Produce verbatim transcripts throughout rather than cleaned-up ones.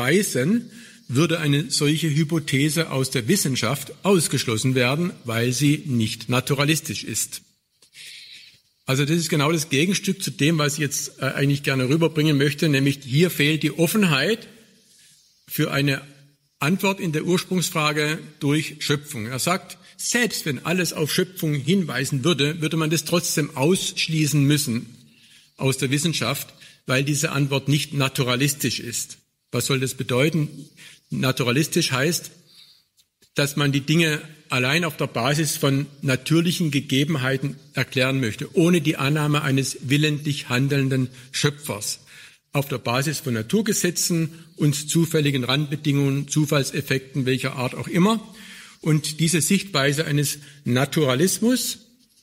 beweisen, würde eine solche Hypothese aus der Wissenschaft ausgeschlossen werden, weil sie nicht naturalistisch ist. Also das ist genau das Gegenstück zu dem, was ich jetzt eigentlich gerne rüberbringen möchte, nämlich hier fehlt die Offenheit für eine Antwort in der Ursprungsfrage durch Schöpfung. Er sagt, selbst wenn alles auf Schöpfung hinweisen würde, würde man das trotzdem ausschließen müssen aus der Wissenschaft, weil diese Antwort nicht naturalistisch ist. Was soll das bedeuten? Naturalistisch heißt, dass man die Dinge allein auf der Basis von natürlichen Gegebenheiten erklären möchte, ohne die Annahme eines willentlich handelnden Schöpfers, auf der Basis von Naturgesetzen und zufälligen Randbedingungen, Zufallseffekten welcher Art auch immer. Und diese Sichtweise eines Naturalismus,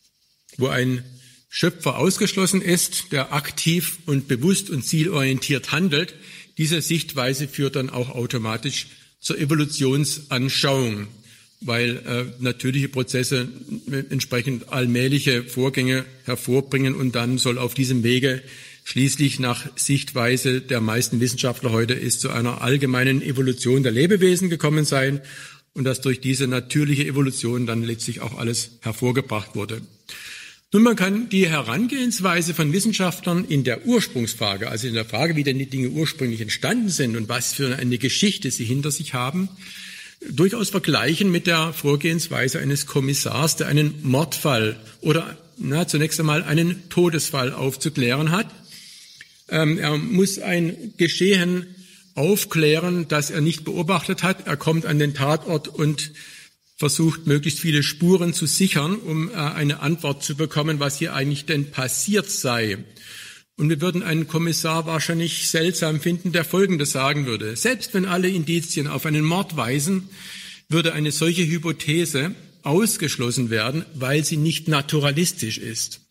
wo ein Schöpfer ausgeschlossen ist, der aktiv und bewusst und zielorientiert handelt, diese Sichtweise führt dann auch automatisch zur Evolutionsanschauung, weil äh, natürliche Prozesse entsprechend allmähliche Vorgänge hervorbringen und dann soll auf diesem Wege schließlich nach Sichtweise der meisten Wissenschaftler heute ist zu einer allgemeinen Evolution der Lebewesen gekommen sein und dass durch diese natürliche Evolution dann letztlich auch alles hervorgebracht wurde. Nun, man kann die Herangehensweise von Wissenschaftlern in der Ursprungsfrage, also in der Frage, wie denn die Dinge ursprünglich entstanden sind und was für eine Geschichte sie hinter sich haben, durchaus vergleichen mit der Vorgehensweise eines Kommissars, der einen Mordfall oder na, zunächst einmal einen Todesfall aufzuklären hat. Ähm, er muss ein Geschehen aufklären, das er nicht beobachtet hat. Er kommt an den Tatort und versucht, möglichst viele Spuren zu sichern, um äh, eine Antwort zu bekommen, was hier eigentlich denn passiert sei. Und wir würden einen Kommissar wahrscheinlich seltsam finden, der Folgendes sagen würde. Selbst wenn alle Indizien auf einen Mord weisen, würde eine solche Hypothese ausgeschlossen werden, weil sie nicht naturalistisch ist.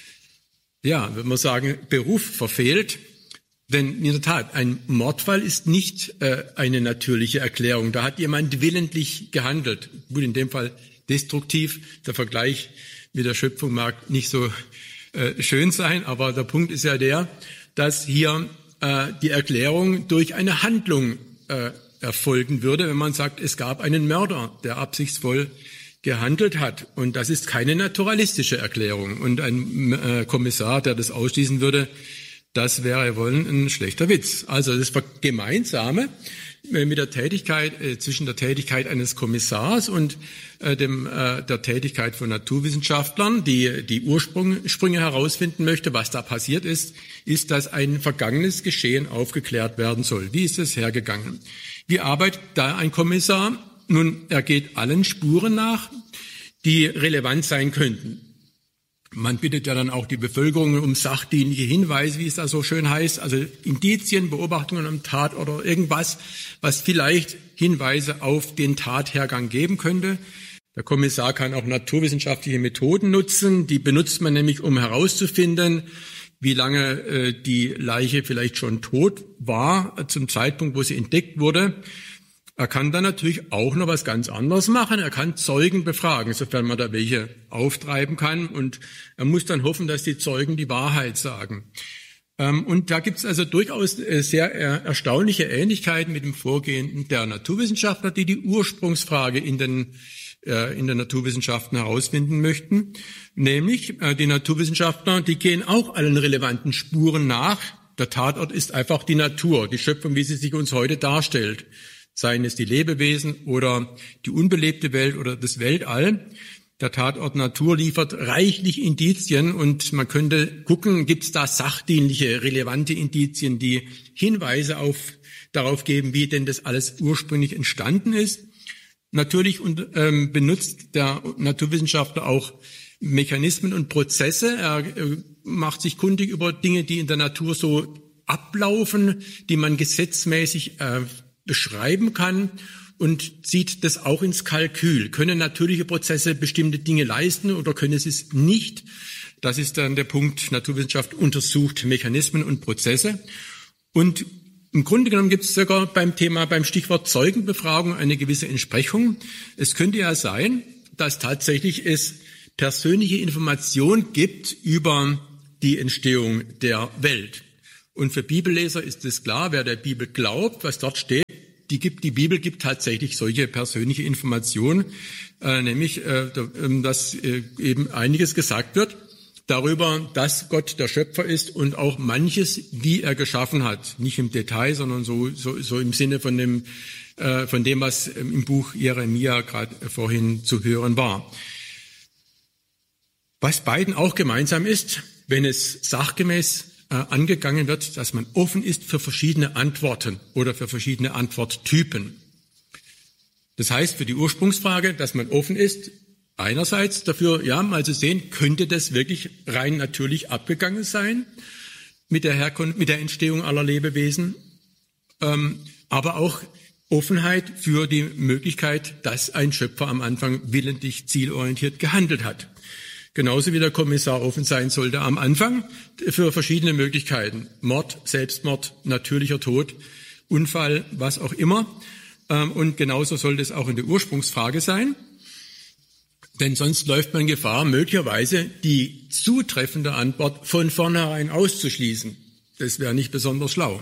Ja, wenn wir sagen, Beruf verfehlt, denn in der Tat, ein Mordfall ist nicht äh, eine natürliche Erklärung. Da hat jemand willentlich gehandelt. Gut, in dem Fall destruktiv. Der Vergleich mit der Schöpfung mag nicht so äh, schön sein, aber der Punkt ist ja der, dass hier äh, die Erklärung durch eine Handlung äh, erfolgen würde, wenn man sagt, es gab einen Mörder, der absichtsvoll gehandelt hat. Und das ist keine naturalistische Erklärung. Und ein äh, Kommissar, der das ausschließen würde, das wäre wohl ein schlechter Witz. Also das Gemeinsame mit der Tätigkeit, äh, zwischen der Tätigkeit eines Kommissars und äh, dem, äh, der Tätigkeit von Naturwissenschaftlern, die die Ursprünge herausfinden möchte, was da passiert ist, ist, dass ein vergangenes Geschehen aufgeklärt werden soll. Wie ist es hergegangen? Wie arbeitet da ein Kommissar? Nun, er geht allen Spuren nach, die relevant sein könnten. Man bittet ja dann auch die Bevölkerung um sachdienliche Hinweise, wie es da so schön heißt, also Indizien, Beobachtungen am Tatort oder irgendwas, was vielleicht Hinweise auf den Tathergang geben könnte. Der Kommissar kann auch naturwissenschaftliche Methoden nutzen, die benutzt man nämlich, um herauszufinden, wie lange äh, die Leiche vielleicht schon tot war, äh, zum Zeitpunkt, wo sie entdeckt wurde. Er kann dann natürlich auch noch was ganz anderes machen. Er kann Zeugen befragen, sofern man da welche auftreiben kann. Und er muss dann hoffen, dass die Zeugen die Wahrheit sagen. Und da gibt es also durchaus sehr erstaunliche Ähnlichkeiten mit dem Vorgehen der Naturwissenschaftler, die die Ursprungsfrage in den, in den Naturwissenschaften herausfinden möchten. Nämlich die Naturwissenschaftler, die gehen auch allen relevanten Spuren nach. Der Tatort ist einfach die Natur, die Schöpfung, wie sie sich uns heute darstellt. Seien es die Lebewesen oder die unbelebte Welt oder das Weltall. Der Tatort Natur liefert reichlich Indizien und man könnte gucken, gibt es da sachdienliche, relevante Indizien, die Hinweise auf, darauf geben, wie denn das alles ursprünglich entstanden ist. Natürlich und, ähm, benutzt der Naturwissenschaftler auch Mechanismen und Prozesse. Er äh, macht sich kundig über Dinge, die in der Natur so ablaufen, die man gesetzmäßig äh, beschreiben kann und zieht das auch ins Kalkül. Können natürliche Prozesse bestimmte Dinge leisten oder können sie es nicht? Das ist dann der Punkt, Naturwissenschaft untersucht Mechanismen und Prozesse. Und im Grunde genommen gibt es sogar beim Thema, beim Stichwort Zeugenbefragung eine gewisse Entsprechung. Es könnte ja sein, dass tatsächlich es persönliche Information gibt über die Entstehung der Welt. Und für Bibelleser ist es klar, wer der Bibel glaubt, was dort steht, die gibt, die Bibel gibt tatsächlich solche persönliche Informationen, äh, nämlich, äh, dass äh, eben einiges gesagt wird darüber, dass Gott der Schöpfer ist und auch manches, wie er geschaffen hat. Nicht im Detail, sondern so, so, so im Sinne von dem, äh, von dem, was im Buch Jeremia gerade vorhin zu hören war. Was beiden auch gemeinsam ist, wenn es sachgemäß äh, angegangen wird, dass man offen ist für verschiedene Antworten oder für verschiedene Antworttypen. Das heißt für die Ursprungsfrage, dass man offen ist, einerseits dafür, ja, mal zu sehen, könnte das wirklich rein natürlich abgegangen sein mit der Herkunft, mit der Entstehung aller Lebewesen, ähm, aber auch Offenheit für die Möglichkeit, dass ein Schöpfer am Anfang willentlich zielorientiert gehandelt hat. Genauso wie der Kommissar offen sein sollte am Anfang für verschiedene Möglichkeiten. Mord, Selbstmord, natürlicher Tod, Unfall, was auch immer. Und genauso sollte es auch in der Ursprungsfrage sein. Denn sonst läuft man Gefahr, möglicherweise die zutreffende Antwort von vornherein auszuschließen. Das wäre nicht besonders schlau.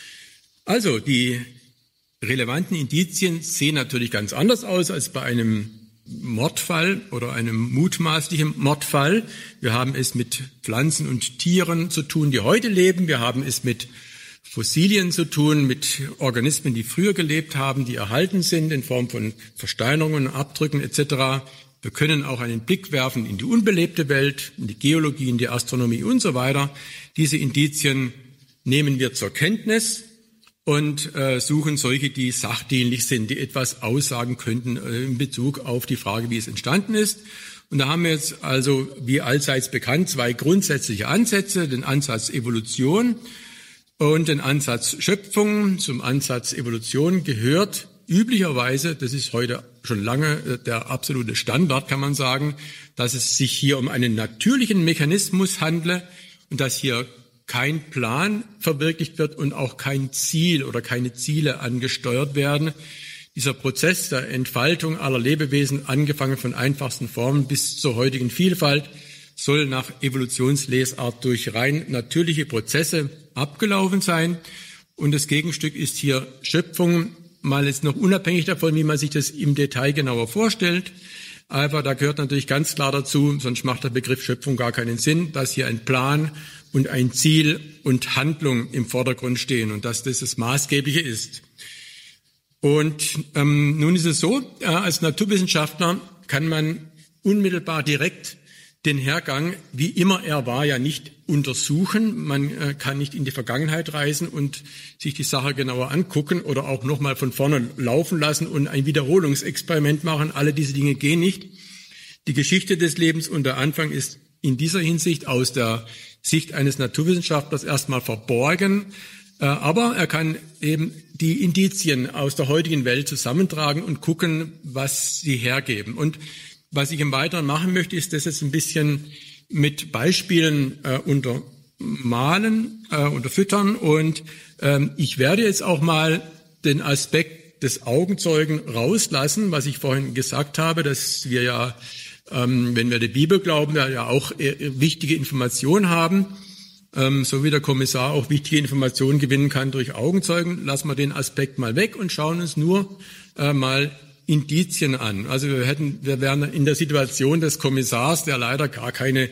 Also die relevanten Indizien sehen natürlich ganz anders aus als bei einem Mordfall oder einem mutmaßlichen Mordfall. Wir haben es mit Pflanzen und Tieren zu tun, die heute leben. Wir haben es mit Fossilien zu tun, mit Organismen, die früher gelebt haben, die erhalten sind in Form von Versteinerungen, Abdrücken et cetera. Wir können auch einen Blick werfen in die unbelebte Welt, in die Geologie, in die Astronomie und so weiter. Diese Indizien nehmen wir zur Kenntnis und äh, suchen solche, die sachdienlich sind, die etwas aussagen könnten äh, in Bezug auf die Frage, wie es entstanden ist. Und da haben wir jetzt also, wie allseits bekannt, zwei grundsätzliche Ansätze, den Ansatz Evolution und den Ansatz Schöpfung. Zum Ansatz Evolution gehört üblicherweise, das ist heute schon lange der absolute Standard, kann man sagen, dass es sich hier um einen natürlichen Mechanismus handle und dass hier kein Plan verwirklicht wird und auch kein Ziel oder keine Ziele angesteuert werden. Dieser Prozess der Entfaltung aller Lebewesen, angefangen von einfachsten Formen bis zur heutigen Vielfalt, soll nach Evolutionslesart durch rein natürliche Prozesse abgelaufen sein. Und das Gegenstück ist hier Schöpfung, mal jetzt noch unabhängig davon, wie man sich das im Detail genauer vorstellt. Aber da gehört natürlich ganz klar dazu, sonst macht der Begriff Schöpfung gar keinen Sinn, dass hier ein Plan und ein Ziel und Handlung im Vordergrund stehen und dass das das Maßgebliche ist. Und ähm, nun ist es so, äh, als Naturwissenschaftler kann man unmittelbar direkt den Hergang, wie immer er war, ja nicht untersuchen. Man äh, kann nicht in die Vergangenheit reisen und sich die Sache genauer angucken oder auch nochmal von vorne laufen lassen und ein Wiederholungsexperiment machen. Alle diese Dinge gehen nicht. Die Geschichte des Lebens und der Anfang ist in dieser Hinsicht aus der Sicht eines Naturwissenschaftlers erstmal verborgen. Äh, aber er kann eben die Indizien aus der heutigen Welt zusammentragen und gucken, was sie hergeben. Und was ich im Weiteren machen möchte, ist das jetzt ein bisschen mit Beispielen äh, untermalen, äh, unterfüttern. Und ähm, ich werde jetzt auch mal den Aspekt des Augenzeugen rauslassen, was ich vorhin gesagt habe, dass wir ja, ähm, wenn wir der Bibel glauben, ja, ja auch äh, wichtige Informationen haben. Ähm, so wie der Kommissar auch wichtige Informationen gewinnen kann durch Augenzeugen, lassen wir den Aspekt mal weg und schauen uns nur äh, mal Indizien an. Also wir hätten, wir wären in der Situation des Kommissars, der leider gar keine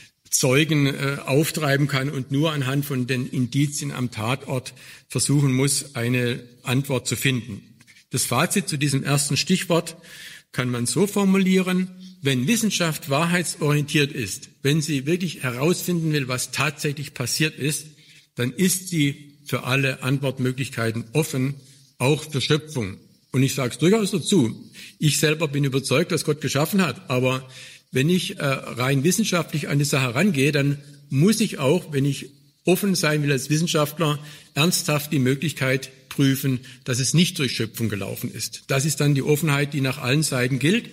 Zeugen äh, auftreiben kann und nur anhand von den Indizien am Tatort versuchen muss, eine Antwort zu finden. Das Fazit zu diesem ersten Stichwort kann man so formulieren: Wenn Wissenschaft wahrheitsorientiert ist, wenn sie wirklich herausfinden will, was tatsächlich passiert ist, dann ist sie für alle Antwortmöglichkeiten offen, auch für Schöpfung. Und ich sage es durchaus dazu, ich selber bin überzeugt, dass Gott geschaffen hat, aber wenn ich äh, rein wissenschaftlich an die Sache rangehe, dann muss ich auch, wenn ich offen sein will als Wissenschaftler, ernsthaft die Möglichkeit prüfen, dass es nicht durch Schöpfung gelaufen ist. Das ist dann die Offenheit, die nach allen Seiten gilt.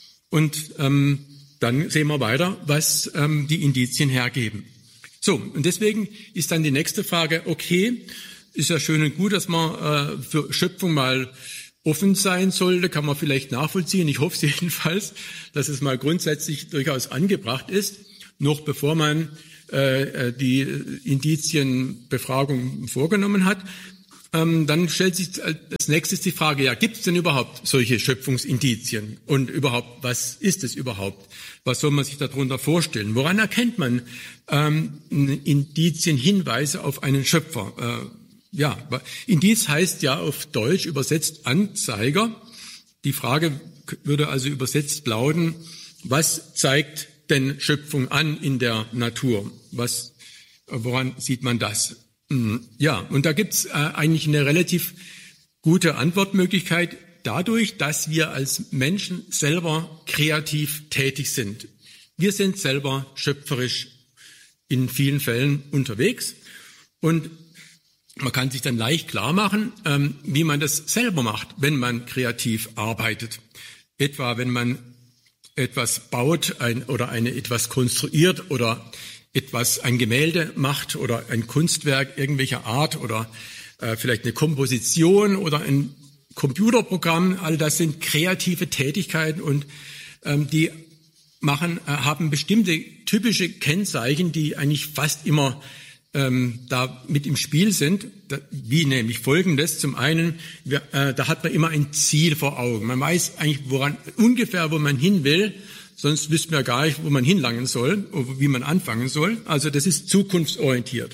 Und ähm, dann sehen wir weiter, was ähm, die Indizien hergeben. So, und deswegen ist dann die nächste Frage, okay, ist ja schön und gut, dass man äh, für Schöpfung mal offen sein sollte, kann man vielleicht nachvollziehen. Ich hoffe jedenfalls, dass es mal grundsätzlich durchaus angebracht ist, noch bevor man äh, die Indizienbefragung vorgenommen hat. ähm, dann stellt sich als nächstes die Frage, ja, gibt es denn überhaupt solche Schöpfungsindizien? Und überhaupt, was ist es überhaupt? Was soll man sich darunter vorstellen? Woran erkennt man ähm, Indizien, Hinweise auf einen Schöpfer? Äh, ja, Indiz heißt ja auf Deutsch übersetzt Anzeiger. Die Frage würde also übersetzt lauten, was zeigt denn Schöpfung an in der Natur? Was, woran sieht man das? Ja, und da gibt's äh, eigentlich eine relativ gute Antwortmöglichkeit dadurch, dass wir als Menschen selber kreativ tätig sind. Wir sind selber schöpferisch in vielen Fällen unterwegs und man kann sich dann leicht klar machen, ähm, wie man das selber macht, wenn man kreativ arbeitet. Etwa wenn man etwas baut ein, oder eine etwas konstruiert oder etwas, ein Gemälde macht oder ein Kunstwerk irgendwelcher Art oder äh, vielleicht eine Komposition oder ein Computerprogramm. All das sind kreative Tätigkeiten und ähm, die machen, äh, haben bestimmte typische Kennzeichen, die eigentlich fast immer ähm, da mit im Spiel sind, da, wie nämlich Folgendes. Zum einen, wir, äh, da hat man immer ein Ziel vor Augen. Man weiß eigentlich woran ungefähr, wo man hin will. Sonst wüssten wir gar nicht, wo man hinlangen soll, oder wie man anfangen soll. Also das ist zukunftsorientiert.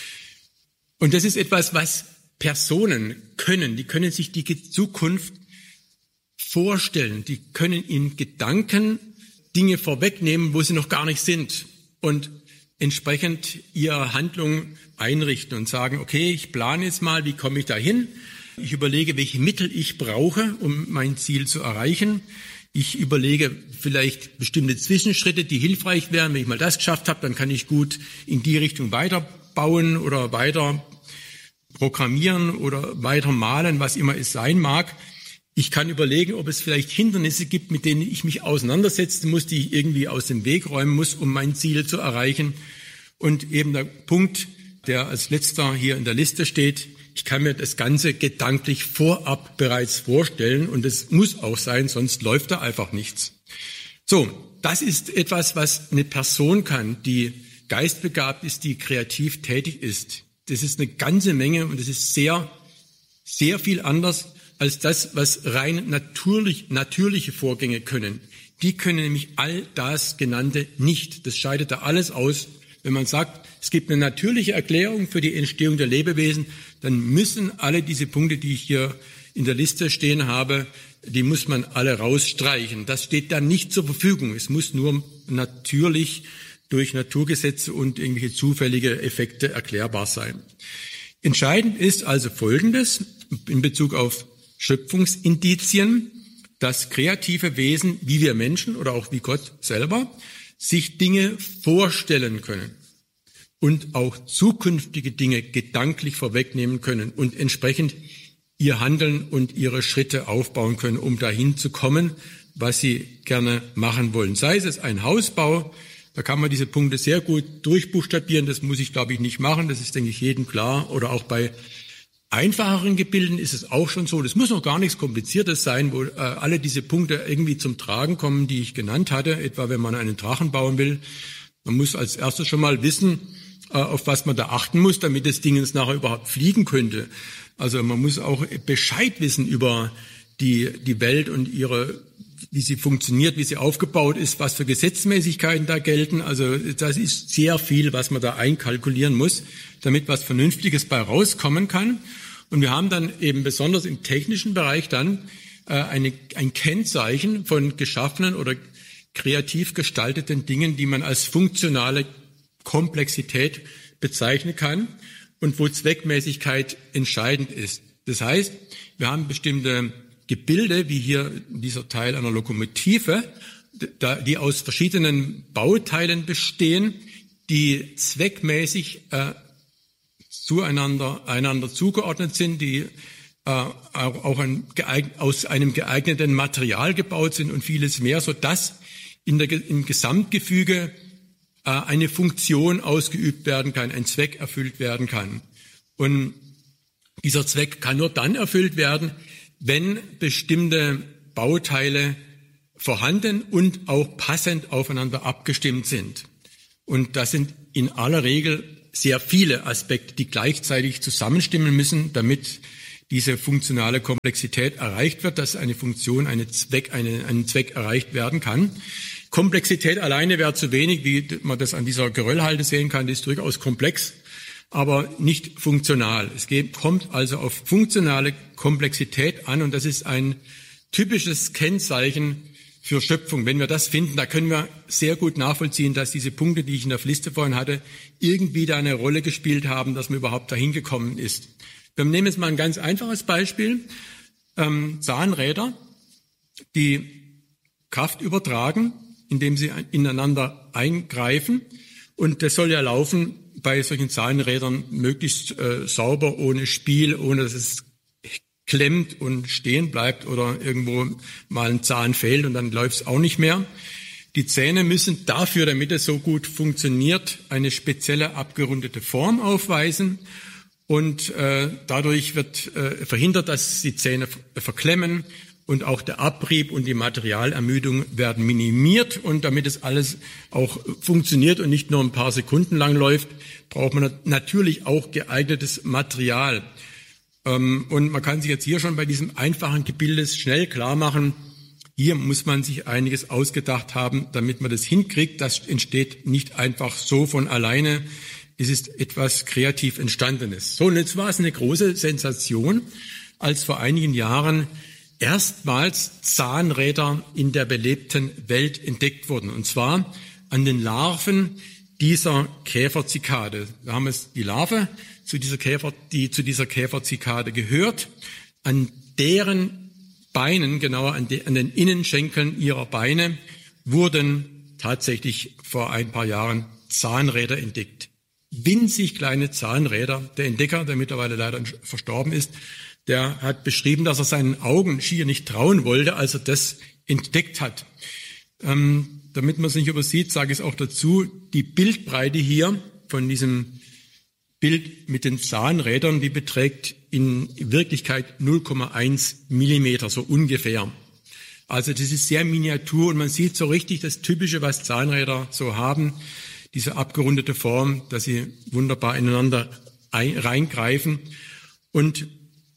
Und das ist etwas, was Personen können. Die können sich die Zukunft vorstellen. Die können in Gedanken Dinge vorwegnehmen, wo sie noch gar nicht sind. Und entsprechend ihre Handlung einrichten und sagen, okay, ich plane jetzt mal, wie komme ich da hin? Ich überlege, welche Mittel ich brauche, um mein Ziel zu erreichen. Ich überlege vielleicht bestimmte Zwischenschritte, die hilfreich wären. Wenn ich mal das geschafft habe, dann kann ich gut in die Richtung weiterbauen oder weiter programmieren oder weiter malen, was immer es sein mag. Ich kann überlegen, ob es vielleicht Hindernisse gibt, mit denen ich mich auseinandersetzen muss, die ich irgendwie aus dem Weg räumen muss, um mein Ziel zu erreichen. Und eben der Punkt, der als letzter hier in der Liste steht, ich kann mir das Ganze gedanklich vorab bereits vorstellen und es muss auch sein, sonst läuft da einfach nichts. So, das ist etwas, was eine Person kann, die geistbegabt ist, die kreativ tätig ist. Das ist eine ganze Menge und es ist sehr, sehr viel anders als das, was rein natürlich, natürliche Vorgänge können. Die können nämlich all das Genannte nicht. Das scheidet da alles aus. Wenn man sagt, es gibt eine natürliche Erklärung für die Entstehung der Lebewesen, dann müssen alle diese Punkte, die ich hier in der Liste stehen habe, die muss man alle rausstreichen. Das steht dann nicht zur Verfügung. Es muss nur natürlich durch Naturgesetze und irgendwelche zufällige Effekte erklärbar sein. Entscheidend ist also Folgendes in Bezug auf Schöpfungsindizien, dass kreative Wesen, wie wir Menschen oder auch wie Gott selber, sich Dinge vorstellen können und auch zukünftige Dinge gedanklich vorwegnehmen können und entsprechend ihr Handeln und ihre Schritte aufbauen können, um dahin zu kommen, was sie gerne machen wollen. Sei es ein Hausbau, da kann man diese Punkte sehr gut durchbuchstabieren, das muss ich, glaube ich, nicht machen, das ist, denke ich, jedem klar. Oder auch bei einfacheren Gebilden ist es auch schon so, das muss noch gar nichts Kompliziertes sein, wo äh, alle diese Punkte irgendwie zum Tragen kommen, die ich genannt hatte, etwa wenn man einen Drachen bauen will. Man muss als erstes schon mal wissen, äh, auf was man da achten muss, damit das Ding nachher überhaupt fliegen könnte. Also man muss auch Bescheid wissen über die, die Welt und ihre, wie sie funktioniert, wie sie aufgebaut ist, was für Gesetzmäßigkeiten da gelten. Also das ist sehr viel, was man da einkalkulieren muss, damit was Vernünftiges bei rauskommen kann. Und wir haben dann eben besonders im technischen Bereich dann äh, eine, ein Kennzeichen von geschaffenen oder kreativ gestalteten Dingen, die man als funktionale Komplexität bezeichnen kann und wo Zweckmäßigkeit entscheidend ist. Das heißt, wir haben bestimmte Gebilde, wie hier dieser Teil einer Lokomotive, die aus verschiedenen Bauteilen bestehen, die zweckmäßig äh, zueinander einander zugeordnet sind, die äh, auch ein, geeign, aus einem geeigneten Material gebaut sind und vieles mehr, sodass in der, im Gesamtgefüge äh, eine Funktion ausgeübt werden kann, ein Zweck erfüllt werden kann. Und dieser Zweck kann nur dann erfüllt werden, wenn bestimmte Bauteile vorhanden und auch passend aufeinander abgestimmt sind. Und das sind in aller Regel sehr viele Aspekte, die gleichzeitig zusammenstimmen müssen, damit diese funktionale Komplexität erreicht wird, dass eine Funktion, eine Zweck, eine, ein Zweck erreicht werden kann. Komplexität alleine wäre zu wenig, wie man das an dieser Geröllhalde sehen kann, die ist durchaus komplex, aber nicht funktional. Es geht, kommt also auf funktionale Komplexität an und das ist ein typisches Kennzeichen für Schöpfung. Wenn wir das finden, da können wir sehr gut nachvollziehen, dass diese Punkte, die ich in der Liste vorhin hatte, irgendwie da eine Rolle gespielt haben, dass man überhaupt dahin gekommen ist. Wir nehmen jetzt mal ein ganz einfaches Beispiel. Ähm, Zahnräder, die Kraft übertragen, indem sie ineinander eingreifen. Und das soll ja laufen bei solchen Zahnrädern möglichst äh, sauber, ohne Spiel, ohne dass es klemmt und stehen bleibt oder irgendwo mal ein Zahn fehlt und dann läuft es auch nicht mehr. Die Zähne müssen dafür, damit es so gut funktioniert, eine spezielle abgerundete Form aufweisen und äh, dadurch wird äh, verhindert, dass die Zähne verklemmen und auch der Abrieb und die Materialermüdung werden minimiert und damit es alles auch funktioniert und nicht nur ein paar Sekunden lang läuft, braucht man natürlich auch geeignetes Material. Und man kann sich jetzt hier schon bei diesem einfachen Gebilde schnell klar machen, hier muss man sich einiges ausgedacht haben, damit man das hinkriegt. Das entsteht nicht einfach so von alleine. Es ist etwas kreativ Entstandenes. So, und jetzt war es eine große Sensation, als vor einigen Jahren erstmals Zahnräder in der belebten Welt entdeckt wurden. Und zwar an den Larven dieser Käferzikade. Wir haben es die Larve zu dieser Käfer, die zu dieser Käferzikade gehört. An deren Beinen, genauer an, de, an den Innenschenkeln ihrer Beine, wurden tatsächlich vor ein paar Jahren Zahnräder entdeckt. Winzig kleine Zahnräder. Der Entdecker, der mittlerweile leider verstorben ist, der hat beschrieben, dass er seinen Augen schier nicht trauen wollte, als er das entdeckt hat. Ähm, damit man es nicht übersieht, sage ich es auch dazu, die Bildbreite hier von diesem Bild mit den Zahnrädern, die beträgt in Wirklichkeit null Komma eins Millimeter, so ungefähr. Also das ist sehr miniatur und man sieht so richtig das Typische, was Zahnräder so haben, diese abgerundete Form, dass sie wunderbar ineinander ein, reingreifen und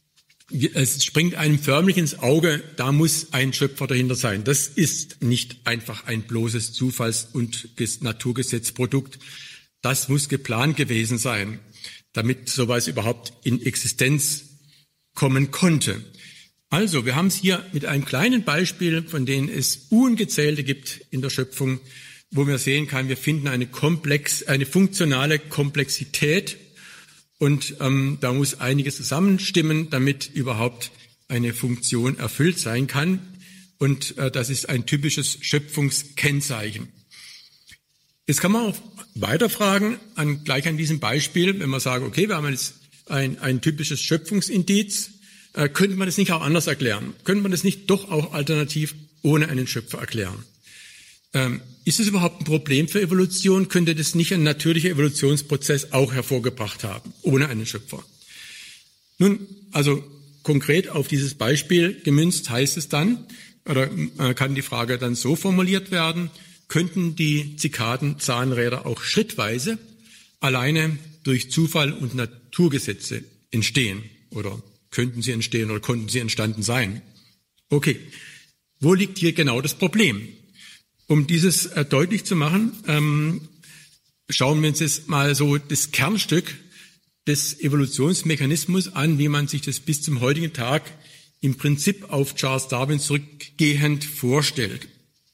es springt einem förmlich ins Auge, da muss ein Schöpfer dahinter sein. Das ist nicht einfach ein bloßes Zufalls- und Naturgesetzprodukt. Das muss geplant gewesen sein, damit sowas überhaupt in Existenz kommen konnte. Also, wir haben es hier mit einem kleinen Beispiel, von denen es ungezählte gibt in der Schöpfung, wo man sehen kann, wir finden eine komplex, eine funktionale Komplexität. Und ähm, da muss einiges zusammenstimmen, damit überhaupt eine Funktion erfüllt sein kann. Und äh, das ist ein typisches Schöpfungskennzeichen. Jetzt kann man auch weiterfragen, an, gleich an diesem Beispiel, wenn man sagt, okay, wir haben jetzt ein, ein typisches Schöpfungsindiz, äh, könnte man das nicht auch anders erklären? Könnte man das nicht doch auch alternativ ohne einen Schöpfer erklären? Ähm, ist es überhaupt ein Problem für Evolution? Könnte das nicht ein natürlicher Evolutionsprozess auch hervorgebracht haben, ohne einen Schöpfer? Nun, also konkret auf dieses Beispiel gemünzt heißt es dann, oder äh, kann die Frage dann so formuliert werden, könnten die Zikaden-Zahnräder auch schrittweise alleine durch Zufall und Naturgesetze entstehen? Oder könnten sie entstehen oder konnten sie entstanden sein? Okay, wo liegt hier genau das Problem? Um dieses äh, deutlich zu machen, ähm, schauen wir uns jetzt mal so das Kernstück des Evolutionsmechanismus an, wie man sich das bis zum heutigen Tag im Prinzip auf Charles Darwin zurückgehend vorstellt.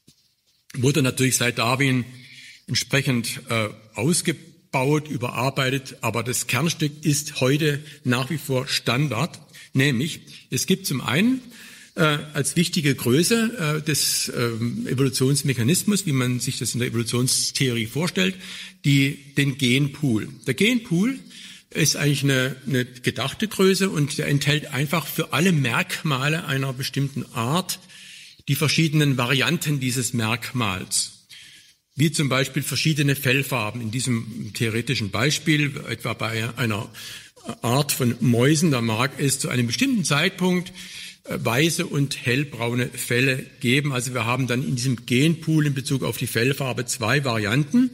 Wurde natürlich seit Darwin entsprechend äh, ausgebaut, überarbeitet, aber das Kernstück ist heute nach wie vor Standard, nämlich es gibt zum einen Äh, als wichtige Größe äh, des äh, Evolutionsmechanismus, wie man sich das in der Evolutionstheorie vorstellt, die, den Genpool. Der Genpool ist eigentlich eine, eine gedachte Größe und der enthält einfach für alle Merkmale einer bestimmten Art die verschiedenen Varianten dieses Merkmals. Wie zum Beispiel verschiedene Fellfarben in diesem theoretischen Beispiel, etwa bei einer Art von Mäusen, da mag es zu einem bestimmten Zeitpunkt weiße und hellbraune Felle geben. Also wir haben dann in diesem Genpool in Bezug auf die Fellfarbe zwei Varianten.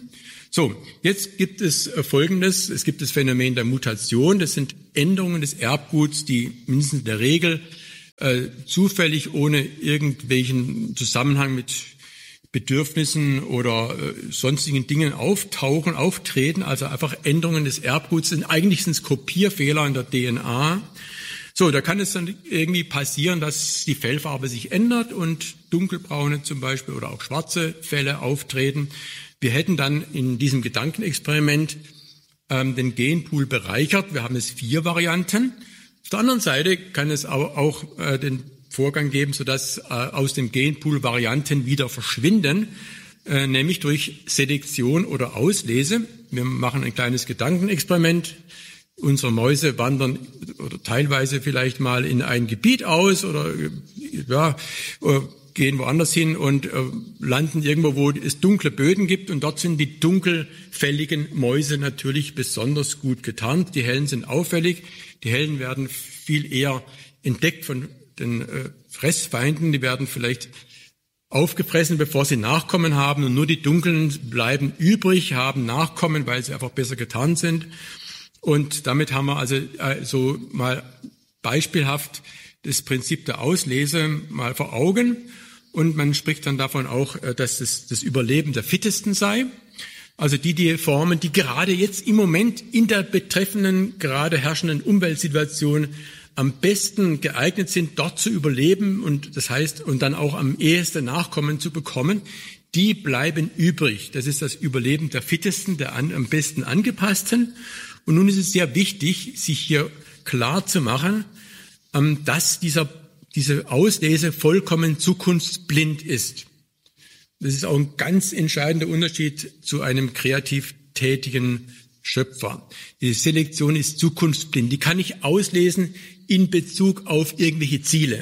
So, jetzt gibt es Folgendes. Es gibt das Phänomen der Mutation. Das sind Änderungen des Erbguts, die mindestens in der Regel äh, zufällig ohne irgendwelchen Zusammenhang mit Bedürfnissen oder äh, sonstigen Dingen auftauchen, auftreten. Also einfach Änderungen des Erbguts. Sind, eigentlich sind es Kopierfehler in der D N A. So, da kann es dann irgendwie passieren, dass die Fellfarbe sich ändert und dunkelbraune zum Beispiel oder auch schwarze Felle auftreten. Wir hätten dann in diesem Gedankenexperiment ähm, den Genpool bereichert. Wir haben es vier Varianten. Auf der anderen Seite kann es auch, auch äh, den Vorgang geben, sodass äh, aus dem Genpool Varianten wieder verschwinden, äh, nämlich durch Selektion oder Auslese. Wir machen ein kleines Gedankenexperiment. Unsere Mäuse wandern oder teilweise vielleicht mal in ein Gebiet aus oder ja, gehen woanders hin und äh, landen irgendwo, wo es dunkle Böden gibt, und dort sind die dunkelfälligen Mäuse natürlich besonders gut getarnt. Die hellen sind auffällig, die hellen werden viel eher entdeckt von den äh, Fressfeinden, die werden vielleicht aufgefressen, bevor sie Nachkommen haben, und nur die dunklen bleiben übrig, haben Nachkommen, weil sie einfach besser getarnt sind. Und damit haben wir also äh, so mal beispielhaft das Prinzip der Auslese mal vor Augen. Und man spricht dann davon auch, dass das das Überleben der Fittesten sei. Also die, die Formen, die gerade jetzt im Moment in der betreffenden, gerade herrschenden Umweltsituation am besten geeignet sind, dort zu überleben, und das heißt, und dann auch am ehesten Nachkommen zu bekommen, die bleiben übrig. Das ist das Überleben der Fittesten, der an, am besten angepassten. Und nun ist es sehr wichtig, sich hier klar zu machen, dass dieser, diese Auslese vollkommen zukunftsblind ist. Das ist auch ein ganz entscheidender Unterschied zu einem kreativ tätigen Schöpfer. Die Selektion ist zukunftsblind. Die kann ich auslesen in Bezug auf irgendwelche Ziele,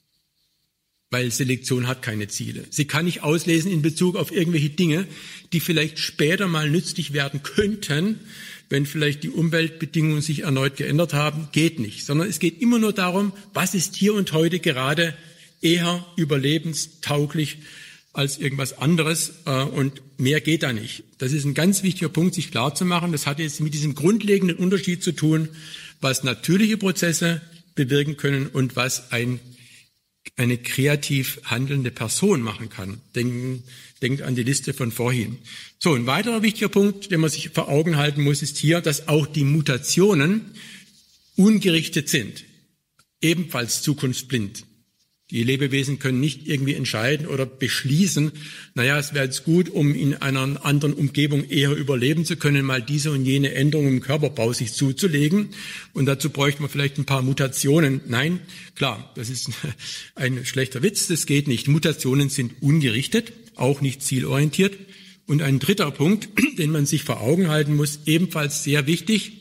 weil Selektion hat keine Ziele. Sie kann ich auslesen in Bezug auf irgendwelche Dinge, die vielleicht später mal nützlich werden könnten, wenn vielleicht die Umweltbedingungen sich erneut geändert haben. Geht nicht, sondern es geht immer nur darum, was ist hier und heute gerade eher überlebenstauglich als irgendwas anderes, und mehr geht da nicht. Das ist ein ganz wichtiger Punkt, sich klarzumachen. Das hat jetzt mit diesem grundlegenden Unterschied zu tun, was natürliche Prozesse bewirken können und was ein eine kreativ handelnde Person machen kann. Denken, denkt an die Liste von vorhin. So, ein weiterer wichtiger Punkt, den man sich vor Augen halten muss, ist hier, dass auch die Mutationen ungerichtet sind. Ebenfalls zukunftsblind. Die Lebewesen können nicht irgendwie entscheiden oder beschließen, naja, es wäre jetzt gut, um in einer anderen Umgebung eher überleben zu können, mal diese und jene Änderung im Körperbau sich zuzulegen. Und dazu bräuchte man vielleicht ein paar Mutationen. Nein, klar, das ist ein schlechter Witz, das geht nicht. Mutationen sind ungerichtet, auch nicht zielorientiert. Und ein dritter Punkt, den man sich vor Augen halten muss, ebenfalls sehr wichtig: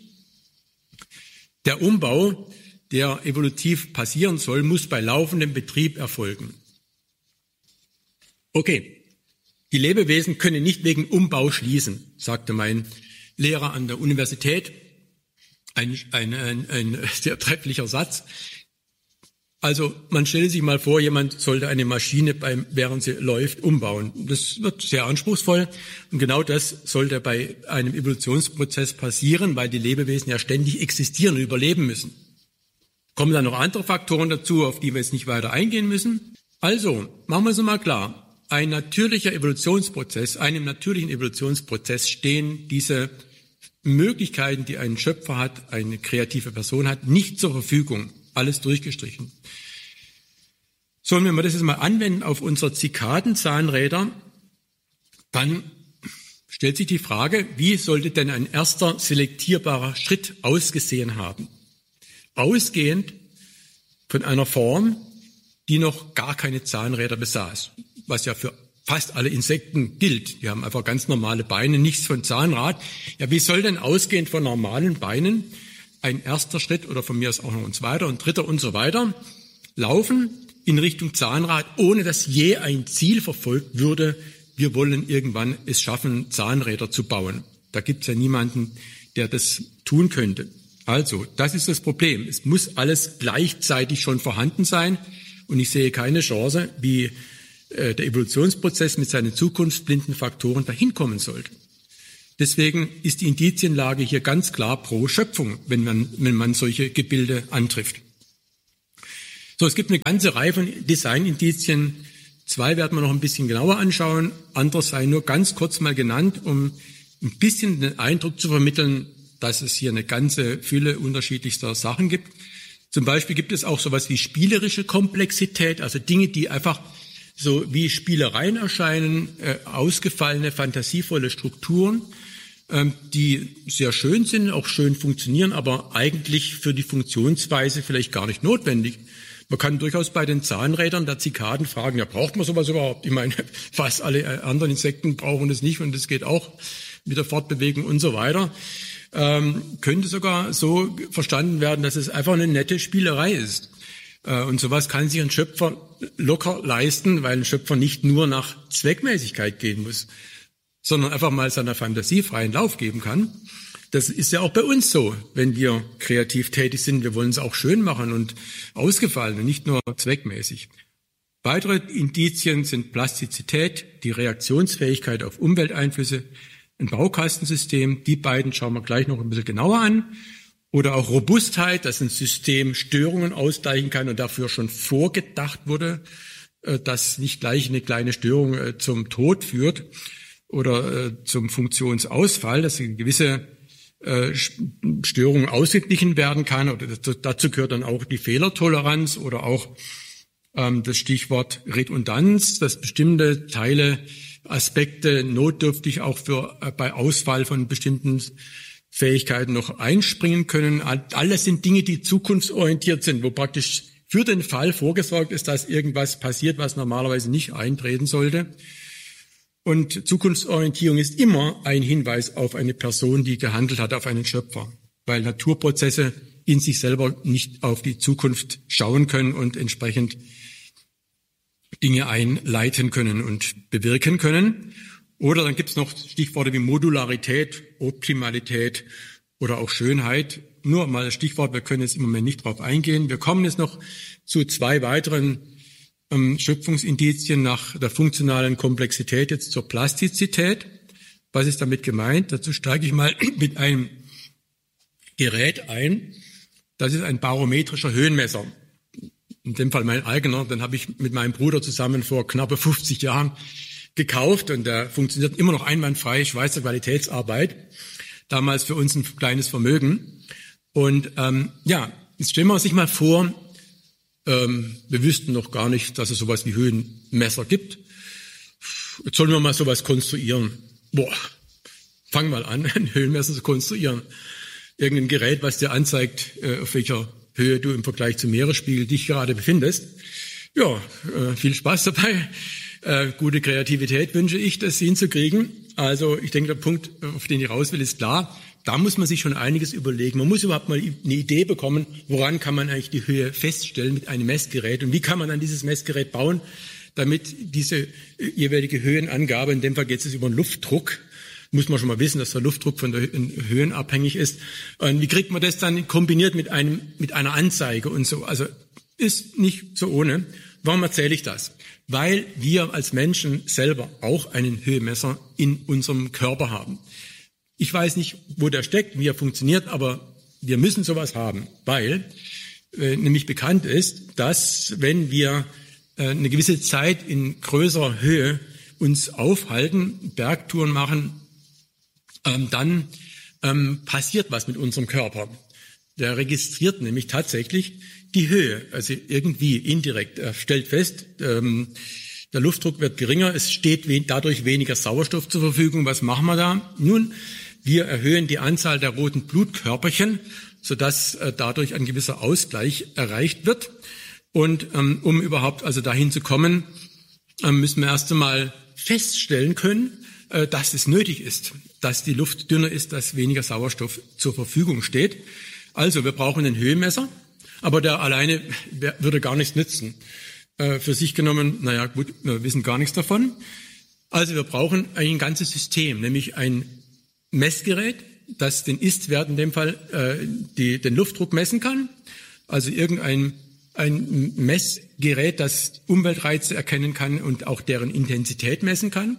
Der Umbau, der evolutiv passieren soll, muss bei laufendem Betrieb erfolgen. Okay, die Lebewesen können nicht wegen Umbau schließen, sagte mein Lehrer an der Universität. Ein, ein, ein, ein sehr trefflicher Satz. Also man stelle sich mal vor, jemand sollte eine Maschine, beim, während sie läuft, umbauen. Das wird sehr anspruchsvoll, und genau das sollte bei einem Evolutionsprozess passieren, weil die Lebewesen ja ständig existieren und überleben müssen. Kommen dann noch andere Faktoren dazu, auf die wir jetzt nicht weiter eingehen müssen. Also, machen wir es mal klar. Ein natürlicher Evolutionsprozess, einem natürlichen Evolutionsprozess stehen diese Möglichkeiten, die ein Schöpfer hat, eine kreative Person hat, nicht zur Verfügung. Alles durchgestrichen. So, und wenn wir das jetzt mal anwenden auf unsere Zikadenzahnräder, dann stellt sich die Frage, wie sollte denn ein erster selektierbarer Schritt ausgesehen haben? Ausgehend von einer Form, die noch gar keine Zahnräder besaß, was ja für fast alle Insekten gilt. Die haben einfach ganz normale Beine, nichts von Zahnrad. Ja, wie soll denn ausgehend von normalen Beinen ein erster Schritt oder von mir aus auch noch ein zweiter und dritter und so weiter laufen in Richtung Zahnrad, ohne dass je ein Ziel verfolgt würde, wir wollen irgendwann es schaffen, Zahnräder zu bauen. Da gibt es ja niemanden, der das tun könnte. Also, das ist das Problem. Es muss alles gleichzeitig schon vorhanden sein, und ich sehe keine Chance, wie äh, der Evolutionsprozess mit seinen zukunftsblinden Faktoren dahin kommen sollte. Deswegen ist die Indizienlage hier ganz klar pro Schöpfung, wenn man, wenn man solche Gebilde antrifft. So, es gibt eine ganze Reihe von Designindizien. Zwei werden wir noch ein bisschen genauer anschauen. Andere seien nur ganz kurz mal genannt, um ein bisschen den Eindruck zu vermitteln, dass es hier eine ganze Fülle unterschiedlichster Sachen gibt. Zum Beispiel gibt es auch sowas wie spielerische Komplexität, also Dinge, die einfach so wie Spielereien erscheinen, äh, ausgefallene, fantasievolle Strukturen, ähm, die sehr schön sind, auch schön funktionieren, aber eigentlich für die Funktionsweise vielleicht gar nicht notwendig. Man kann durchaus bei den Zahnrädern der Zikaden fragen, ja, braucht man sowas überhaupt? Ich meine, fast alle anderen Insekten brauchen es nicht und das geht auch mit der Fortbewegung und so weiter. Ähm, könnte sogar so verstanden werden, dass es einfach eine nette Spielerei ist. Äh, und sowas kann sich ein Schöpfer locker leisten, weil ein Schöpfer nicht nur nach Zweckmäßigkeit gehen muss, sondern einfach mal seiner Fantasie freien Lauf geben kann. Das ist ja auch bei uns so, wenn wir kreativ tätig sind. Wir wollen es auch schön machen und ausgefallen und nicht nur zweckmäßig. Weitere Indizien sind Plastizität, die Reaktionsfähigkeit auf Umwelteinflüsse, ein Baukastensystem. Die beiden schauen wir gleich noch ein bisschen genauer an. Oder auch Robustheit, dass ein System Störungen ausgleichen kann und dafür schon vorgedacht wurde, dass nicht gleich eine kleine Störung zum Tod führt oder zum Funktionsausfall, dass eine gewisse Störung ausgeglichen werden kann. Oder dazu gehört dann auch die Fehlertoleranz oder auch ähm, das Stichwort Redundanz, dass bestimmte Teile, Aspekte notdürftig auch für äh, bei Ausfall von bestimmten Fähigkeiten noch einspringen können. Alles sind Dinge, die zukunftsorientiert sind, wo praktisch für den Fall vorgesorgt ist, dass irgendwas passiert, was normalerweise nicht eintreten sollte. Und Zukunftsorientierung ist immer ein Hinweis auf eine Person, die gehandelt hat, auf einen Schöpfer, weil Naturprozesse in sich selber nicht auf die Zukunft schauen können und entsprechend Dinge einleiten können und bewirken können. Oder dann gibt es noch Stichworte wie Modularität, Optimalität oder auch Schönheit. Nur mal das Stichwort, wir können jetzt im Moment nicht drauf eingehen. Wir kommen jetzt noch zu zwei weiteren ähm, Schöpfungsindizien nach der funktionalen Komplexität, jetzt zur Plastizität. Was ist damit gemeint? Dazu steige ich mal mit einem Gerät ein. Das ist ein barometrischer Höhenmesser. In dem Fall mein eigener, den habe ich mit meinem Bruder zusammen vor knappe fünfzig Jahren gekauft und der funktioniert immer noch einwandfrei, Schweizer Qualitätsarbeit, damals für uns ein kleines Vermögen. Und ähm, ja, jetzt stellen wir uns sich mal vor, ähm, wir wüssten noch gar nicht, dass es sowas wie Höhenmesser gibt. Jetzt sollen wir mal sowas konstruieren. Boah, fang mal an, ein Höhenmesser zu konstruieren. Irgendein Gerät, was dir anzeigt, äh, auf welcher Höhe du im Vergleich zum Meeresspiegel dich gerade befindest. Ja, äh, viel Spaß dabei. Äh, gute Kreativität wünsche ich, das hinzukriegen. Also ich denke, der Punkt, auf den ich raus will, ist klar. Da muss man sich schon einiges überlegen. Man muss überhaupt mal eine Idee bekommen, woran kann man eigentlich die Höhe feststellen mit einem Messgerät und wie kann man dann dieses Messgerät bauen, damit diese jeweilige Höhenangabe, in dem Fall geht es über den Luftdruck, muss man schon mal wissen, dass der Luftdruck von der Höhen abhängig ist. Und wie kriegt man das dann kombiniert mit einem mit einer Anzeige und so? Also ist nicht so ohne. Warum erzähle ich das? Weil wir als Menschen selber auch einen Höhenmesser in unserem Körper haben. Ich weiß nicht, wo der steckt, wie er funktioniert, aber wir müssen sowas haben, weil äh, nämlich bekannt ist, dass wenn wir äh, eine gewisse Zeit in größerer Höhe uns aufhalten, Bergtouren machen, ähm, dann ähm, passiert was mit unserem Körper. Der registriert nämlich tatsächlich die Höhe, also irgendwie indirekt. Er stellt fest, ähm, der Luftdruck wird geringer, es steht we- dadurch weniger Sauerstoff zur Verfügung. Was machen wir da? Nun, wir erhöhen die Anzahl der roten Blutkörperchen, sodass äh, dadurch ein gewisser Ausgleich erreicht wird. Und ähm, um überhaupt also dahin zu kommen, äh, müssen wir erst einmal feststellen können, äh, dass es nötig ist, dass die Luft dünner ist, dass weniger Sauerstoff zur Verfügung steht. Also wir brauchen einen Höhenmesser, aber der alleine würde gar nichts nützen. Äh, für sich genommen, naja gut, wir wissen gar nichts davon. Also wir brauchen ein ganzes System, nämlich ein Messgerät, das den Ist-Wert in dem Fall äh, die, den Luftdruck messen kann. Also irgendein ein Messgerät, das Umweltreize erkennen kann und auch deren Intensität messen kann.